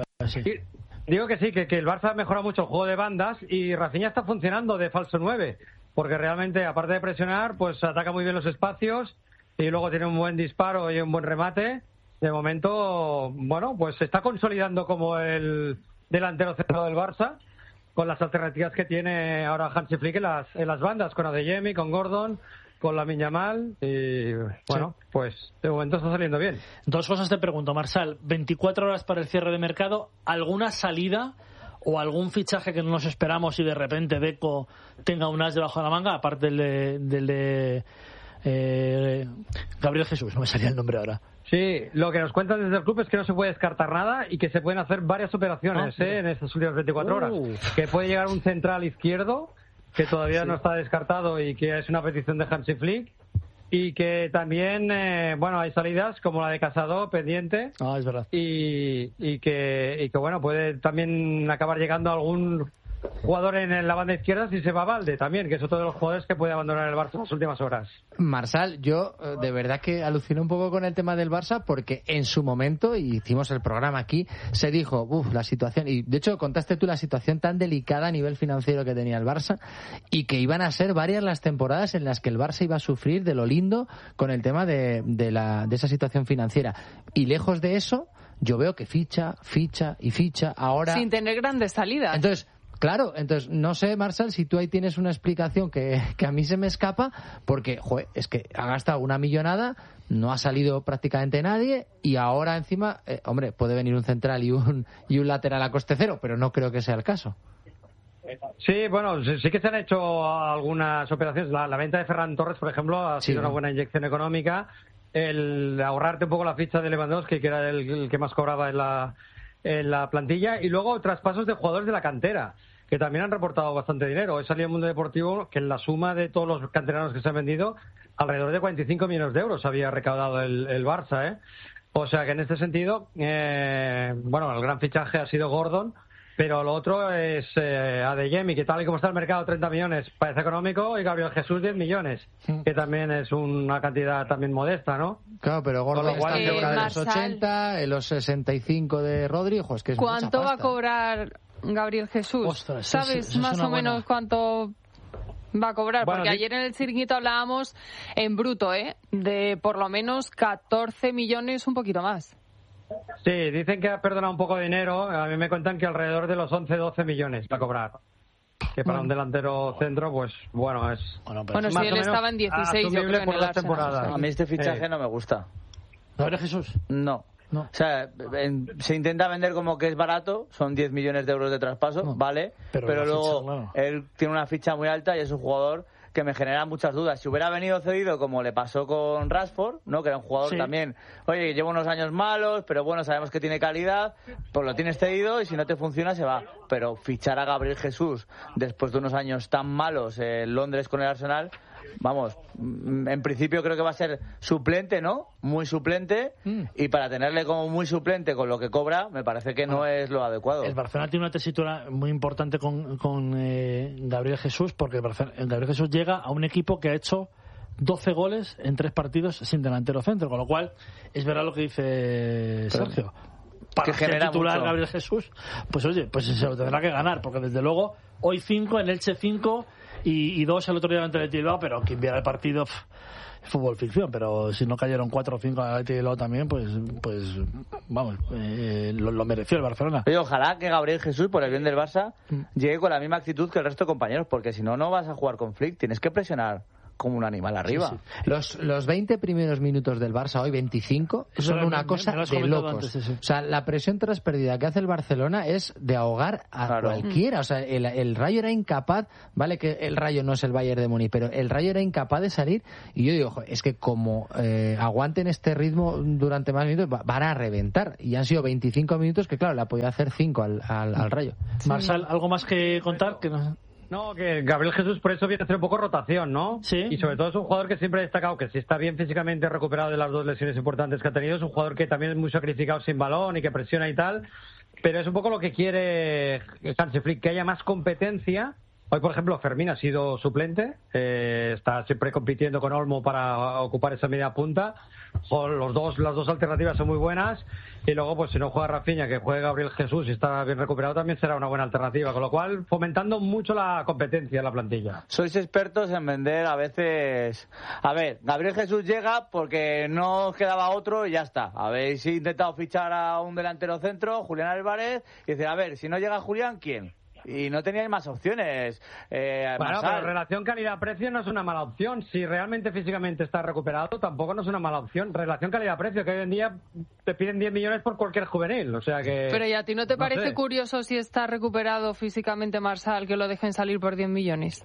Digo que sí, que el Barça ha mejorado mucho el juego de bandas y Rafinha está funcionando de falso 9, porque realmente, aparte de presionar, pues ataca muy bien los espacios y luego tiene un buen disparo y un buen remate. De momento, bueno, pues se está consolidando como el delantero centrado del Barça, con las alternativas que tiene ahora Hansi Flick en las bandas, con Adeyemi, con Gordon, con Lamine Yamal, y bueno, pues de momento está saliendo bien. Dos cosas te pregunto, Marsal. 24 horas para el cierre de mercado, ¿alguna salida o algún fichaje que no nos esperamos y de repente Deco tenga un as debajo de la manga, aparte del de Gabriel Jesús? No me salía el nombre ahora. Sí, lo que nos cuentan desde el club es que no se puede descartar nada y que se pueden hacer varias operaciones en estas últimas 24 horas. Que puede llegar un central izquierdo, que todavía no está descartado y que es una petición de Hansi Flick, y que también, bueno, hay salidas como la de Casado pendiente. Es verdad. Y que bueno, puede también acabar llegando algún jugador en la banda izquierda si se va Valde también, que es otro de los jugadores que puede abandonar el Barça en las últimas horas. Marsal, yo de verdad que aluciné un poco con el tema del Barça, porque en su momento, y hicimos el programa aquí, se dijo, la situación, y de hecho contaste tú la situación tan delicada a nivel financiero que tenía el Barça, y que iban a ser varias las temporadas en las que el Barça iba a sufrir de lo lindo con el tema de esa situación financiera. Y lejos de eso, yo veo que ficha ahora, sin tener grandes salidas. Entonces, no sé, Marsal, si tú ahí tienes una explicación que a mí se me escapa, porque, es que ha gastado una millonada, no ha salido prácticamente nadie, y ahora encima, puede venir un central y un lateral a coste cero, pero no creo que sea el caso. Sí, bueno, sí que se han hecho algunas operaciones. La venta de Ferran Torres, por ejemplo, ha sido una buena inyección económica. El ahorrarte un poco la ficha de Lewandowski, que era el que más cobraba en la plantilla, y luego traspasos de jugadores de la cantera, que también han reportado bastante dinero. He salido en Mundo Deportivo que en la suma de todos los canteranos que se han vendido, alrededor de 45 millones de euros había recaudado el Barça, ¿eh? O sea que en este sentido, el gran fichaje ha sido Gordon, pero lo otro es Adeyemi, que tal y como está el mercado, 30 millones parece económico, y Gabriel Jesús 10 millones, que también es una cantidad también modesta, ¿no? Claro, pero Gordon está en de los 80, en los 65 de Rodri, es que es ¿cuánto mucha va a pasta. cobrar Gabriel Jesús? Ostras, ¿sabes más o menos cuánto va a cobrar? Porque ayer en el Chiringuito hablábamos en bruto, de por lo menos 14 millones, un poquito más. Sí, dicen que ha perdonado un poco de dinero. A mí me cuentan que alrededor de los 11-12 millones va a cobrar. Que para un delantero centro, pues bueno, es... Bueno, si él estaba en 16, yo creo, por en el las temporadas. A mí este fichaje no me gusta. ¿Gabriel Jesús? No. O sea, se intenta vender como que es barato, son 10 millones de euros de traspaso, vale, pero luego él tiene una ficha muy alta y es un jugador que me genera muchas dudas. Si hubiera venido cedido como le pasó con Rashford, ¿no? Que era un jugador también, oye, lleva unos años malos, pero bueno, sabemos que tiene calidad, pues lo tienes cedido y si no te funciona se va. Pero fichar a Gabriel Jesús después de unos años tan malos en Londres con el Arsenal, vamos, en principio creo que va a ser suplente, ¿no? Muy suplente, y para tenerle como muy suplente con lo que cobra, me parece que no es lo adecuado. El Barcelona tiene una tesitura muy importante con Gabriel Jesús, porque Gabriel Jesús llega a un equipo que ha hecho 12 goles en 3 partidos sin delantero centro, con lo cual es verdad lo que dice Sergio. Para ser titular mucho. Gabriel Jesús, pues oye, pues se lo tendrá que ganar, porque desde luego hoy 5, en Elche 5 y 2 el otro día ante el Bilbao, pero quien viera el partido, fútbol ficción, pero si no cayeron 4 o 5 al Bilbao también, pues vamos, lo mereció el Barcelona. Oye, ojalá que Gabriel Jesús, por el bien del Barça, llegue con la misma actitud que el resto de compañeros, porque si no, no vas a jugar con Flick, tienes que presionar como un animal arriba. Sí. Los 20 primeros minutos del Barça, hoy 25, son una cosa de locos. Antes, o sea, la presión tras pérdida que hace el Barcelona es de ahogar a cualquiera. O sea, el Rayo era incapaz, vale que el Rayo no es el Bayern de Múnich, pero el Rayo era incapaz de salir, y yo digo, es que como aguanten este ritmo durante más minutos, van a reventar. Y han sido 25 minutos que, claro, le ha podido hacer 5 al Rayo. Sí. Marsal, ¿algo más que contar? Que no... No, que Gabriel Jesús por eso viene a hacer un poco rotación, ¿no? Sí. Y sobre todo es un jugador que siempre ha destacado que si está bien físicamente recuperado de las 2 lesiones importantes que ha tenido, es un jugador que también es muy sacrificado sin balón y que presiona y tal, pero es un poco lo que quiere Hansi Flick, que haya más competencia. Hoy, por ejemplo, Fermín ha sido suplente, está siempre compitiendo con Olmo para ocupar esa media punta. Las dos alternativas son muy buenas, y luego pues si no juega Rafinha, que juegue Gabriel Jesús y está bien recuperado, también será una buena alternativa, con lo cual fomentando mucho la competencia en la plantilla. Sois expertos en vender a veces. A ver, Gabriel Jesús llega porque no quedaba otro y ya está. Habéis intentado fichar a un delantero centro, Julián Álvarez, y decir, a ver, si no llega Julián, ¿quién? Y no teníais más opciones. Bueno, pero relación calidad-precio no es una mala opción. Si realmente físicamente está recuperado, tampoco no es una mala opción. Relación calidad-precio, que hoy en día te piden 10 millones por cualquier juvenil. O sea que... Pero ¿y a ti no te parece curioso si está recuperado físicamente Marsal que lo dejen salir por 10 millones?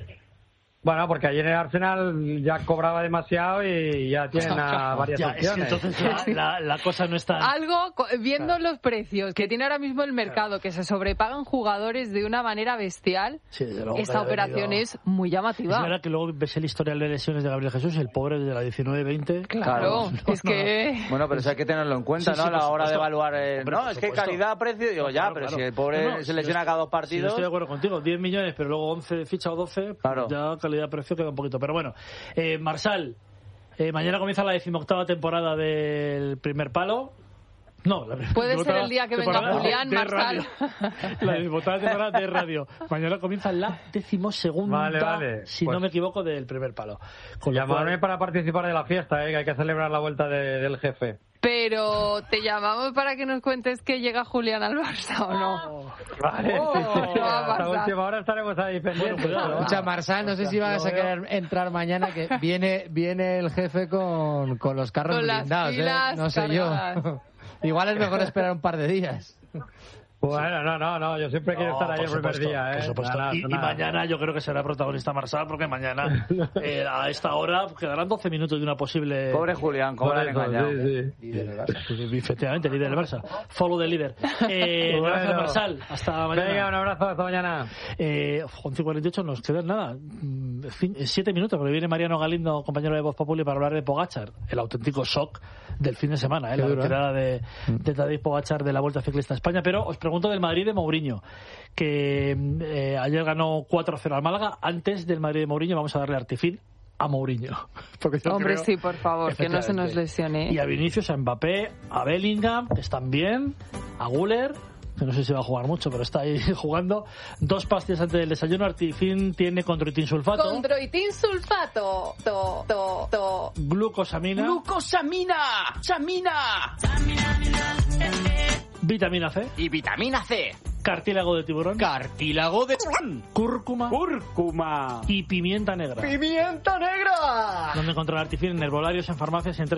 Bueno, porque ayer en el Arsenal ya cobraba demasiado y ya tienen varias opciones. Es que entonces la cosa no está... Algo, viendo los precios que tiene ahora mismo el mercado, que se sobrepagan jugadores de una manera bestial, esta operación es muy llamativa. Es verdad que luego ves el historial de lesiones de Gabriel Jesús, el pobre de la 19-20. Claro, es que... Bueno, pero eso hay que tenerlo en cuenta, ¿no? A la hora de evaluar... No, es que calidad-precio, digo, ya, pero si el pobre se lesiona cada 2 partidos... Sí, estoy de acuerdo contigo, 10 millones, pero luego 11 ficha o 12, claro. Ya calidad-precio queda un poquito. Pero bueno, Marsal, mañana comienza la 18ª temporada del Primer Palo. No, puede ser el día que venga Julián, Marsal. La 18ª temporada de radio. Mañana comienza la 12ª, vale. Si no me equivoco, del Primer Palo. Llamarme para participar de la fiesta, que hay que celebrar la vuelta del jefe. Pero te llamamos para que nos cuentes que llega Julián al Barça, ¿o no? Vale, hasta última hora estaremos ahí pendientes. Escucha, Marsal, no sé si vas a querer entrar mañana, que viene el jefe con los carros blindados, no sé cargadas. Yo. Igual es mejor esperar un par de días. Bueno, no, yo siempre quiero estar ahí el primer día, Por supuesto. Y mañana yo creo que será protagonista Marsal, porque mañana a esta hora quedarán 12 minutos de una posible... Pobre Julián, cómo lo han engañado. Sí. Líder del Barça. Efectivamente, líder del Barça. Follow del líder. Gracias, Marsal. Hasta mañana. Venga, un abrazo, hasta mañana. 11:48, nos quedan nada. 7 minutos, porque viene Mariano Galindo, compañero de Voz Populi, para hablar de Pogačar, el auténtico shock del fin de semana, la retirada de Tadej Pogačar de la Vuelta Ciclista a España. Pero os pregunto del Madrid de Mourinho, que ayer ganó 4-0 al Málaga. Antes del Madrid de Mourinho vamos a darle artifil a Mourinho. Hombre, sí, por favor, que no se nos lesione. Y a Vinicius, a Mbappé, a Bellingham, que están bien, a Güler, que no sé si va a jugar mucho, pero está ahí jugando. 2 pastillas antes del desayuno. Artifin tiene condroitin sulfato. Condroitin sulfato. Glucosamina. Vitamina C. Y vitamina C. Cartílago de tiburón. Cartílago de... Cúrcuma. Y pimienta negra. ¡Pimienta negra! Donde encontrar Artifin en herbolarios, en farmacias y en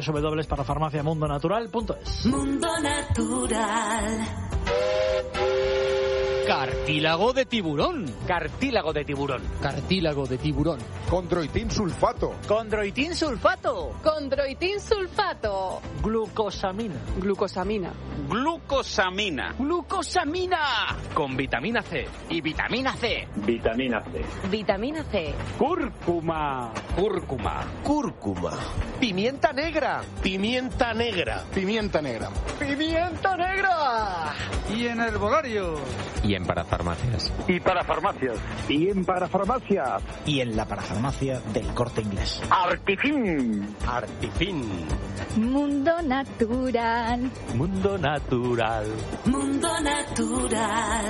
www.parafarmaciamundonatural.es. Mundo Natural. Cartílago de tiburón. Cartílago de tiburón. Cartílago de tiburón. Condroitin sulfato. Condroitin sulfato. Condroitin sulfato. Glucosamina. Glucosamina. Glucosamina. Glucosamina. Con vitamina C. Y vitamina C. Vitamina C. Vitamina C. Cúrcuma. Cúrcuma. Cúrcuma. Pimienta negra. Pimienta negra. Pimienta negra. Pimienta negra. Y en herbolario. Y en parafarmacias. Y para farmacias. Y en parafarmacias. Y en la parafarmacia del Corte Inglés. Artifin. Artifin. Mundo natural. Mundo natural. Mundo natural.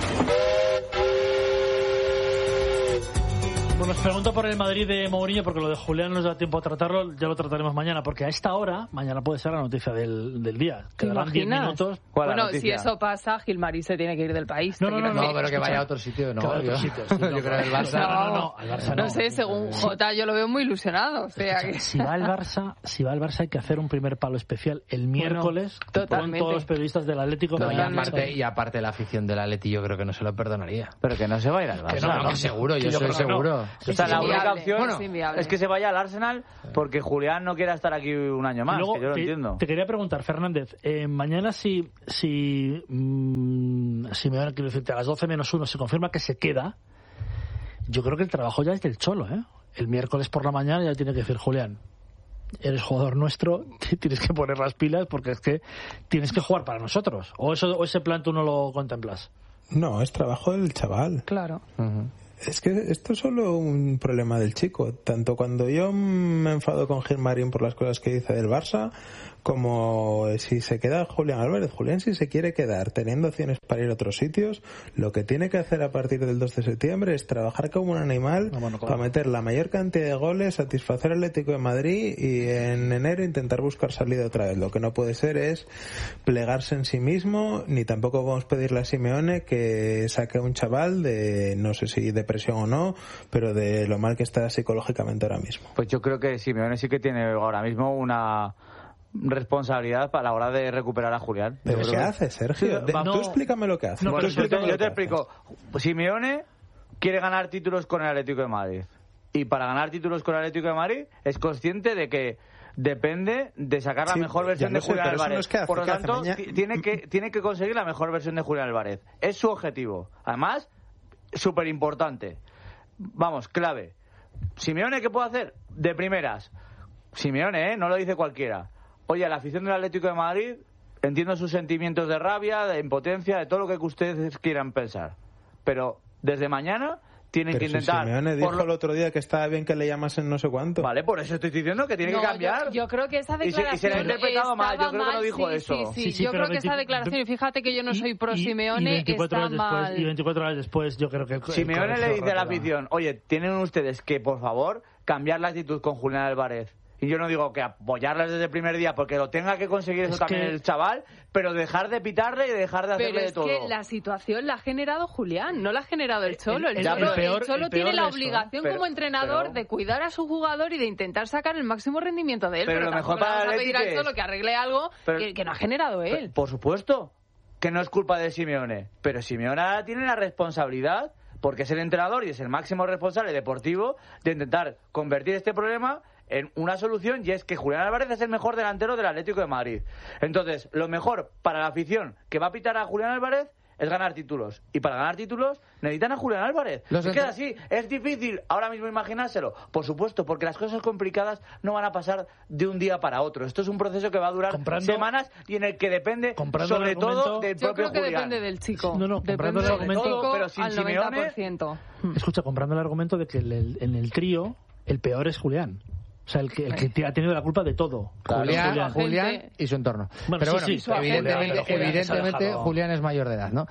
Bueno, os pregunto por el Madrid de Mourinho, porque lo de Julián no nos da tiempo a tratarlo, ya lo trataremos mañana, porque a esta hora, mañana puede ser la noticia del día. Quedarán 10 minutos. Bueno, si eso pasa, Gilmarí se tiene que ir del país. No, pero que vaya a otro sitio, no. Yo creo que el Barça... al Barça no sé, según Jota yo lo veo muy ilusionado. O sea que... Si va al Barça hay que hacer un primer palo especial el miércoles con todos los periodistas del Atlético. Y aparte la afición del Atleti yo creo que no se lo perdonaría. Pero que no se va a ir al Barça. Que seguro, yo soy seguro. O sea, la única opción es que se vaya al Arsenal porque Julián no quiera estar aquí un año más, luego, que yo lo entiendo. Te quería preguntar, Fernández, mañana si me van a decirte a las 12:01 se confirma que se queda, yo creo que el trabajo ya es del Cholo, ¿eh? El miércoles por la mañana ya tiene que decir, Julián, eres jugador nuestro, tienes que poner las pilas porque es que tienes que jugar para nosotros. ¿O ese plan tú no lo contemplas? No, es trabajo del chaval. Claro. Es que esto es solo un problema del chico. Tanto cuando yo me enfado con Gilmarín por las cosas que dice del Barça, como si se queda Julián Álvarez. Julián, si se quiere quedar teniendo opciones para ir a otros sitios, lo que tiene que hacer a partir del 2 de septiembre es trabajar como un animal para meter la mayor cantidad de goles, satisfacer al Atlético de Madrid y en enero intentar buscar salida otra vez. Lo que no puede ser es plegarse en sí mismo, ni tampoco vamos a pedirle a Simeone que saque a un chaval de, no sé si depresión o no, pero de lo mal que está psicológicamente ahora mismo. Pues yo creo que Simeone sí que tiene ahora mismo una responsabilidad para la hora de recuperar a Julián. ¿Pero qué hace, Sergio? Tú explícame lo que hace. Yo te explico. Simeone quiere ganar títulos con el Atlético de Madrid. Y para ganar títulos con el Atlético de Madrid es consciente de que depende de sacar la mejor versión de Julián Álvarez. Por lo tanto, tiene que conseguir la mejor versión de Julián Álvarez. Es su objetivo. Además, súper importante. Vamos, clave. Simeone, ¿qué puede hacer? De primeras. Simeone, no lo dice cualquiera. Oye, la afición del Atlético de Madrid, entiendo sus sentimientos de rabia, de impotencia, de todo lo que ustedes quieran pensar. Pero desde mañana tienen que intentar... Simeone dijo el otro día que estaba bien que le llamasen no sé cuánto. Vale, por eso estoy diciendo que tiene que cambiar. Yo creo que esa declaración y se le ha interpretado mal, yo creo que no dijo eso. Sí, yo creo que esa declaración, y fíjate que yo no soy pro Simeone, está mal. Y 24 horas después yo creo que... Simeone le dice a la afición, oye, tienen ustedes que, por favor, cambiar la actitud con Julián Álvarez. Y yo no digo que apoyarlas desde el primer día porque lo tenga que conseguir eso también el chaval, pero dejar de pitarle y dejar de hacerle de todo. Pero es que la situación la ha generado Julián, no la ha generado el Cholo. El Cholo tiene la obligación como entrenador de cuidar a su jugador y de intentar sacar el máximo rendimiento de él. Pero lo mejor para vamos a pedir al Cholo que arregle algo que no ha generado él. Por supuesto que no es culpa de Simeone, pero Simeone ahora tiene la responsabilidad, porque es el entrenador y es el máximo responsable deportivo, de intentar convertir este problema en una solución, y es que Julián Álvarez es el mejor delantero del Atlético de Madrid. Entonces, lo mejor para la afición que va a pitar a Julián Álvarez es ganar títulos. Y para ganar títulos necesitan a Julián Álvarez. Es que así, es difícil ahora mismo imaginárselo. Por supuesto, porque las cosas complicadas no van a pasar de un día para otro. Esto es un proceso que va a durar semanas y en el que depende sobre todo del propio Julián. Yo creo que depende del chico. Comprando el argumento, pero sin al Simeone... 90%. Escucha, comprando el argumento de que en el trío el peor es Julián. O sea, el que ha tenido la culpa de todo. Julián y su entorno. Pero evidentemente Julián es mayor de edad, ¿no?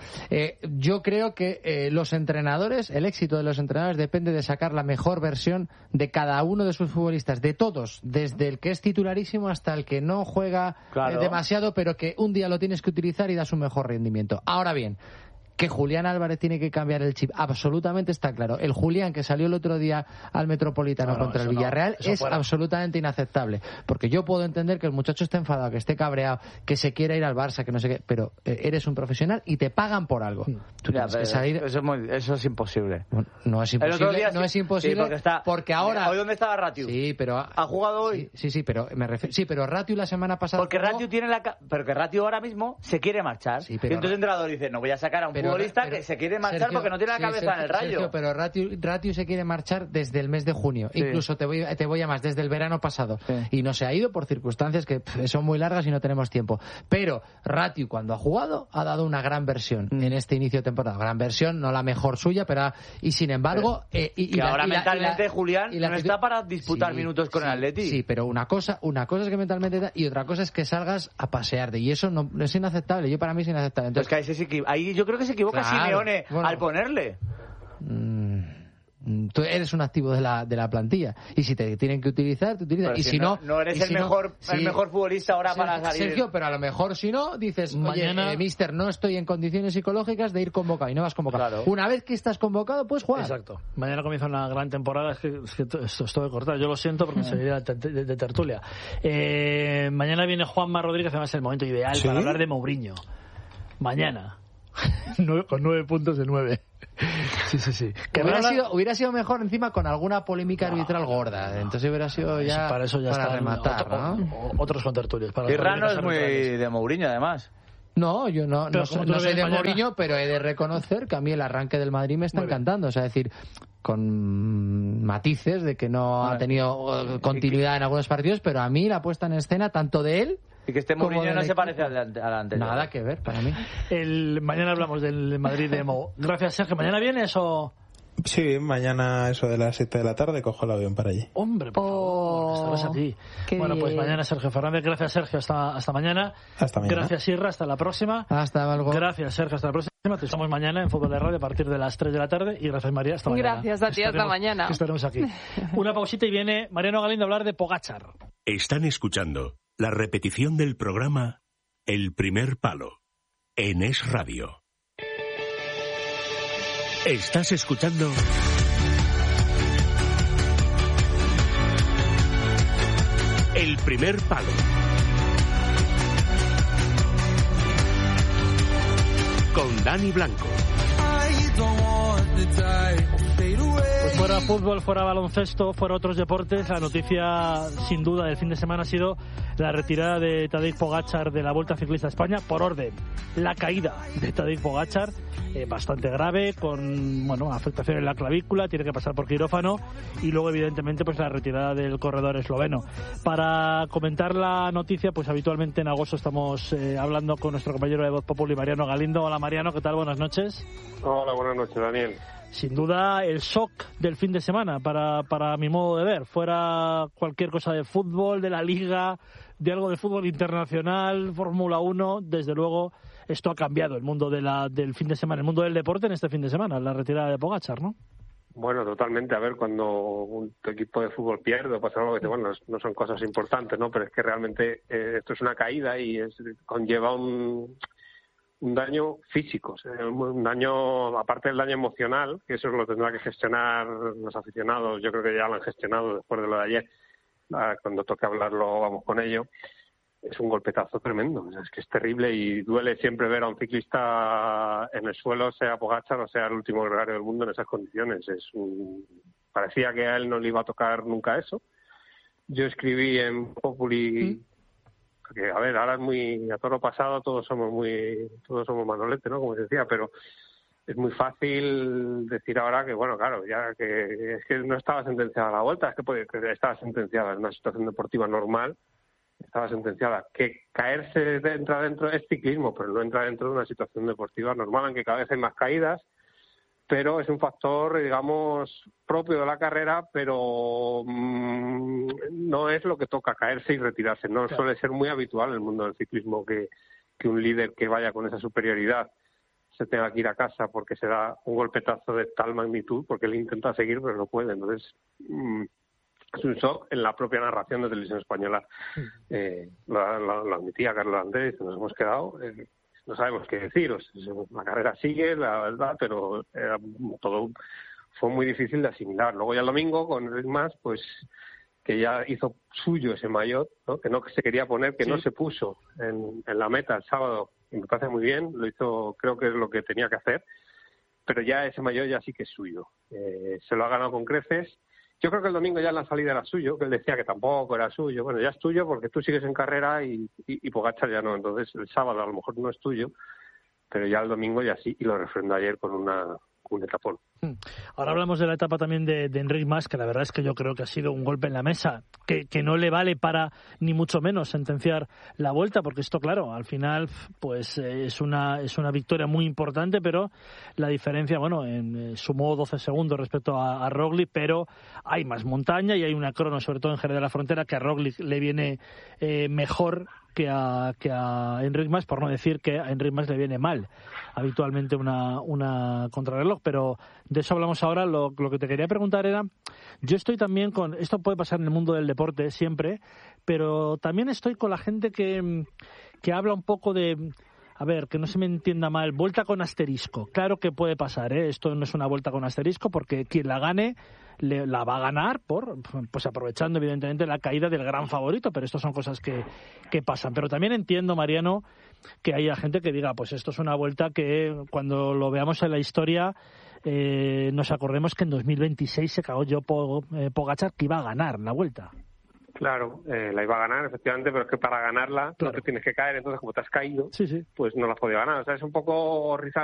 Yo creo que los entrenadores, el éxito de los entrenadores depende de sacar la mejor versión de cada uno de sus futbolistas, de todos, desde el que es titularísimo hasta el que no juega demasiado, pero que un día lo tienes que utilizar y da su mejor rendimiento. Ahora bien, Que Julián Álvarez tiene que cambiar el chip, absolutamente está claro. El Julián que salió el otro día al Metropolitano contra el Villarreal es absolutamente inaceptable. Porque yo puedo entender que el muchacho esté enfadado, que esté cabreado, que se quiera ir al Barça, que no sé qué, pero eres un profesional y te pagan por algo. Tú tienes que salir... Eso es imposible. Bueno, no es imposible, no es imposible, sí, porque ahora... ¿Hoy dónde estaba Ratiu? Sí, pero... ¿Ha jugado hoy? Sí, pero me refiero... Sí, pero Ratiu la semana pasada... Porque Ratiu tiene pero que Ratiu ahora mismo se quiere marchar. Sí, pero... Y entonces el entrenador dice, no voy a sacar a un futbolista que se quiere marchar, Sergio, porque no tiene la cabeza en el Rayo. Sergio, pero Ratiu se quiere marchar desde el mes de junio. Sí. Incluso te voy a más, desde el verano pasado. Sí. Y no se ha ido por circunstancias que son muy largas y no tenemos tiempo. Pero Ratiu, cuando ha jugado, ha dado una gran versión en este inicio de temporada. Gran versión, no la mejor suya, pero... Y sin embargo... ahora mentalmente Julián no está para disputar minutos con el Atleti. Sí, pero una cosa es que mentalmente... Y otra cosa es que salgas a pasearte. Y eso no es inaceptable. Para mí es inaceptable. Entonces, pues que ahí yo creo que se equivoca Simeone al ponerle. Tú eres un activo de la plantilla y si te tienen que utilizar, te utilizan. Pero y si no eres el mejor futbolista ahora para salir. Sergio, pero a lo mejor si no dices, mañana... oye, mister, no estoy en condiciones psicológicas de ir convocado y no vas convocado. Claro. Una vez que estás convocado, puedes jugar. Exacto. Mañana comienza una gran temporada. Es que esto de cortar. Yo lo siento porque seguiría de tertulia. Mañana viene Juanma Rodríguez, además es el momento ideal para hablar de Mourinho. Mañana. Con 9 puntos de 9. Sí. Que hubiera sido mejor encima con alguna polémica arbitral gorda. Entonces hubiera sido ya para eso ya para rematar, otros contertulios. Tirrano es muy de Mourinho, además. No, yo no soy de Mourinho, pero he de reconocer que a mí el arranque del Madrid me está encantando. O sea, es decir, con matices de que no ha tenido continuidad en algunos partidos, pero a mí la puesta en escena, tanto de él... Y que este Mourinho no se parece al anterior. Nada que ver, para mí. Mañana hablamos del Madrid de Mo. Gracias, Sergio. ¿Mañana vienes o...? Sí, mañana eso de las 7 de la tarde cojo el avión para allí. Hombre, por favor, estarás aquí. Bueno, pues mañana Sergio Fernández. Gracias, Sergio. Hasta mañana. Hasta mañana. Gracias, Sierra. Hasta la próxima. Hasta luego. Gracias, Sergio. Hasta la próxima. Te estamos mañana en Fútbol de Radio a partir de las 3 de la tarde. Y gracias, María. Hasta mañana. Gracias a ti. Hasta mañana. Estaremos aquí. Una pausita y viene Mariano Galindo a hablar de Pogačar. Están escuchando la repetición del programa El Primer Palo en Es Radio. Estás escuchando El Primer Palo con Dani Blanco. Pues fuera fútbol, fuera baloncesto, fuera otros deportes, la noticia sin duda del fin de semana ha sido la retirada de Tadej Pogačar de la Vuelta Ciclista a España por orden. La caída de Tadej Pogačar, bastante grave, con afectación en la clavícula, tiene que pasar por quirófano, y luego evidentemente pues la retirada del corredor esloveno. Para comentar la noticia, pues habitualmente en agosto estamos hablando con nuestro compañero de Voz Populi, Mariano Galindo. Hola Mariano, ¿qué tal? Buenas noches. Hola, buenas noches, Daniel. Sin duda el shock del fin de semana para mi modo de ver, fuera cualquier cosa de fútbol, de la Liga, de algo de fútbol internacional, Fórmula 1, desde luego esto ha cambiado el mundo del fin de semana, el mundo del deporte en este fin de semana, la retirada de Pogačar, ¿no? Bueno, totalmente. A ver, cuando tu equipo de fútbol pierde o pasa algo que no son cosas importantes, ¿no? Pero es que realmente esto es una caída y conlleva un daño físico, o sea, un daño, aparte del daño emocional, que eso lo tendrá que gestionar los aficionados. Yo creo que ya lo han gestionado después de lo de ayer. Cuando toque hablarlo, vamos con ello. Es un golpetazo tremendo, o sea, es que es terrible y duele siempre ver a un ciclista en el suelo, sea Pogačar o sea el último gregario del mundo, en esas condiciones. Parecía que a él no le iba a tocar nunca eso. Yo escribí en Populi que, a ver, ahora es muy a toro pasado, todos somos Manolete, ¿no? Como se decía, pero es muy fácil decir ahora que, bueno, claro, ya que es que no estaba sentenciada la Vuelta, es que estaba sentenciada en una situación deportiva normal, estaba sentenciada. Que caerse entra dentro es ciclismo, pero no entra dentro de una situación deportiva normal, aunque cada vez hay más caídas, pero es un factor, digamos, propio de la carrera, pero no es lo que toca, caerse y retirarse. No Claro. Suele ser muy habitual en el mundo del ciclismo que un líder que vaya con esa superioridad se tenga que ir a casa porque se da un golpetazo de tal magnitud, porque él intenta seguir pero no puede. Entonces, es un shock. En la propia narración de Televisión Española lo admitía Carlos Andrés, nos hemos quedado no sabemos qué deciros. La carrera sigue, la verdad, pero todo fue muy difícil de asimilar. Luego ya el domingo, con Enric Mas, pues que ya hizo suyo ese maillot, ¿no? Que no se quería poner, que sí. No se puso en la meta el sábado, y me parece muy bien, lo hizo, creo que es lo que tenía que hacer, pero ya ese maillot ya sí que es suyo. Se lo ha ganado con creces. Yo creo que el domingo ya en la salida era suyo, que él decía que tampoco era suyo. Bueno, ya es tuyo porque tú sigues en carrera y Pogačar ya no. Entonces el sábado a lo mejor no es tuyo, pero ya el domingo ya sí, y lo refrendó ayer con un etapón. Ahora hablamos de la etapa también de Enric Mas, que la verdad es que yo creo que ha sido un golpe en la mesa, que no le vale para ni mucho menos sentenciar la Vuelta, porque esto, claro, al final pues es una victoria muy importante, pero la diferencia, bueno, sumó 12 segundos respecto a Roglic, pero hay más montaña y hay una crono, sobre todo en Jerez de la Frontera, que a Roglic le viene mejor que a Enric Mas, por no decir que a Enric Mas le viene mal habitualmente una contrarreloj, pero de eso hablamos ahora. Lo que te quería preguntar era, yo estoy también con, esto puede pasar en el mundo del deporte siempre, pero también estoy con la gente que habla un poco de, a ver, que no se me entienda mal, vuelta con asterisco. Claro que puede pasar, esto no es una vuelta con asterisco, porque quien la gane la va a ganar pues aprovechando evidentemente la caída del gran favorito, pero esto son cosas que pasan. Pero también entiendo, Mariano, que haya gente que diga, pues esto es una vuelta que cuando lo veamos en la historia nos acordemos que en 2026 se cagó Pogačar, que iba a ganar la Vuelta. Claro, la iba a ganar, efectivamente, pero es que para ganarla no te tienes que caer, entonces como te has caído, pues no la has podido ganar. O sea, es un poco rizar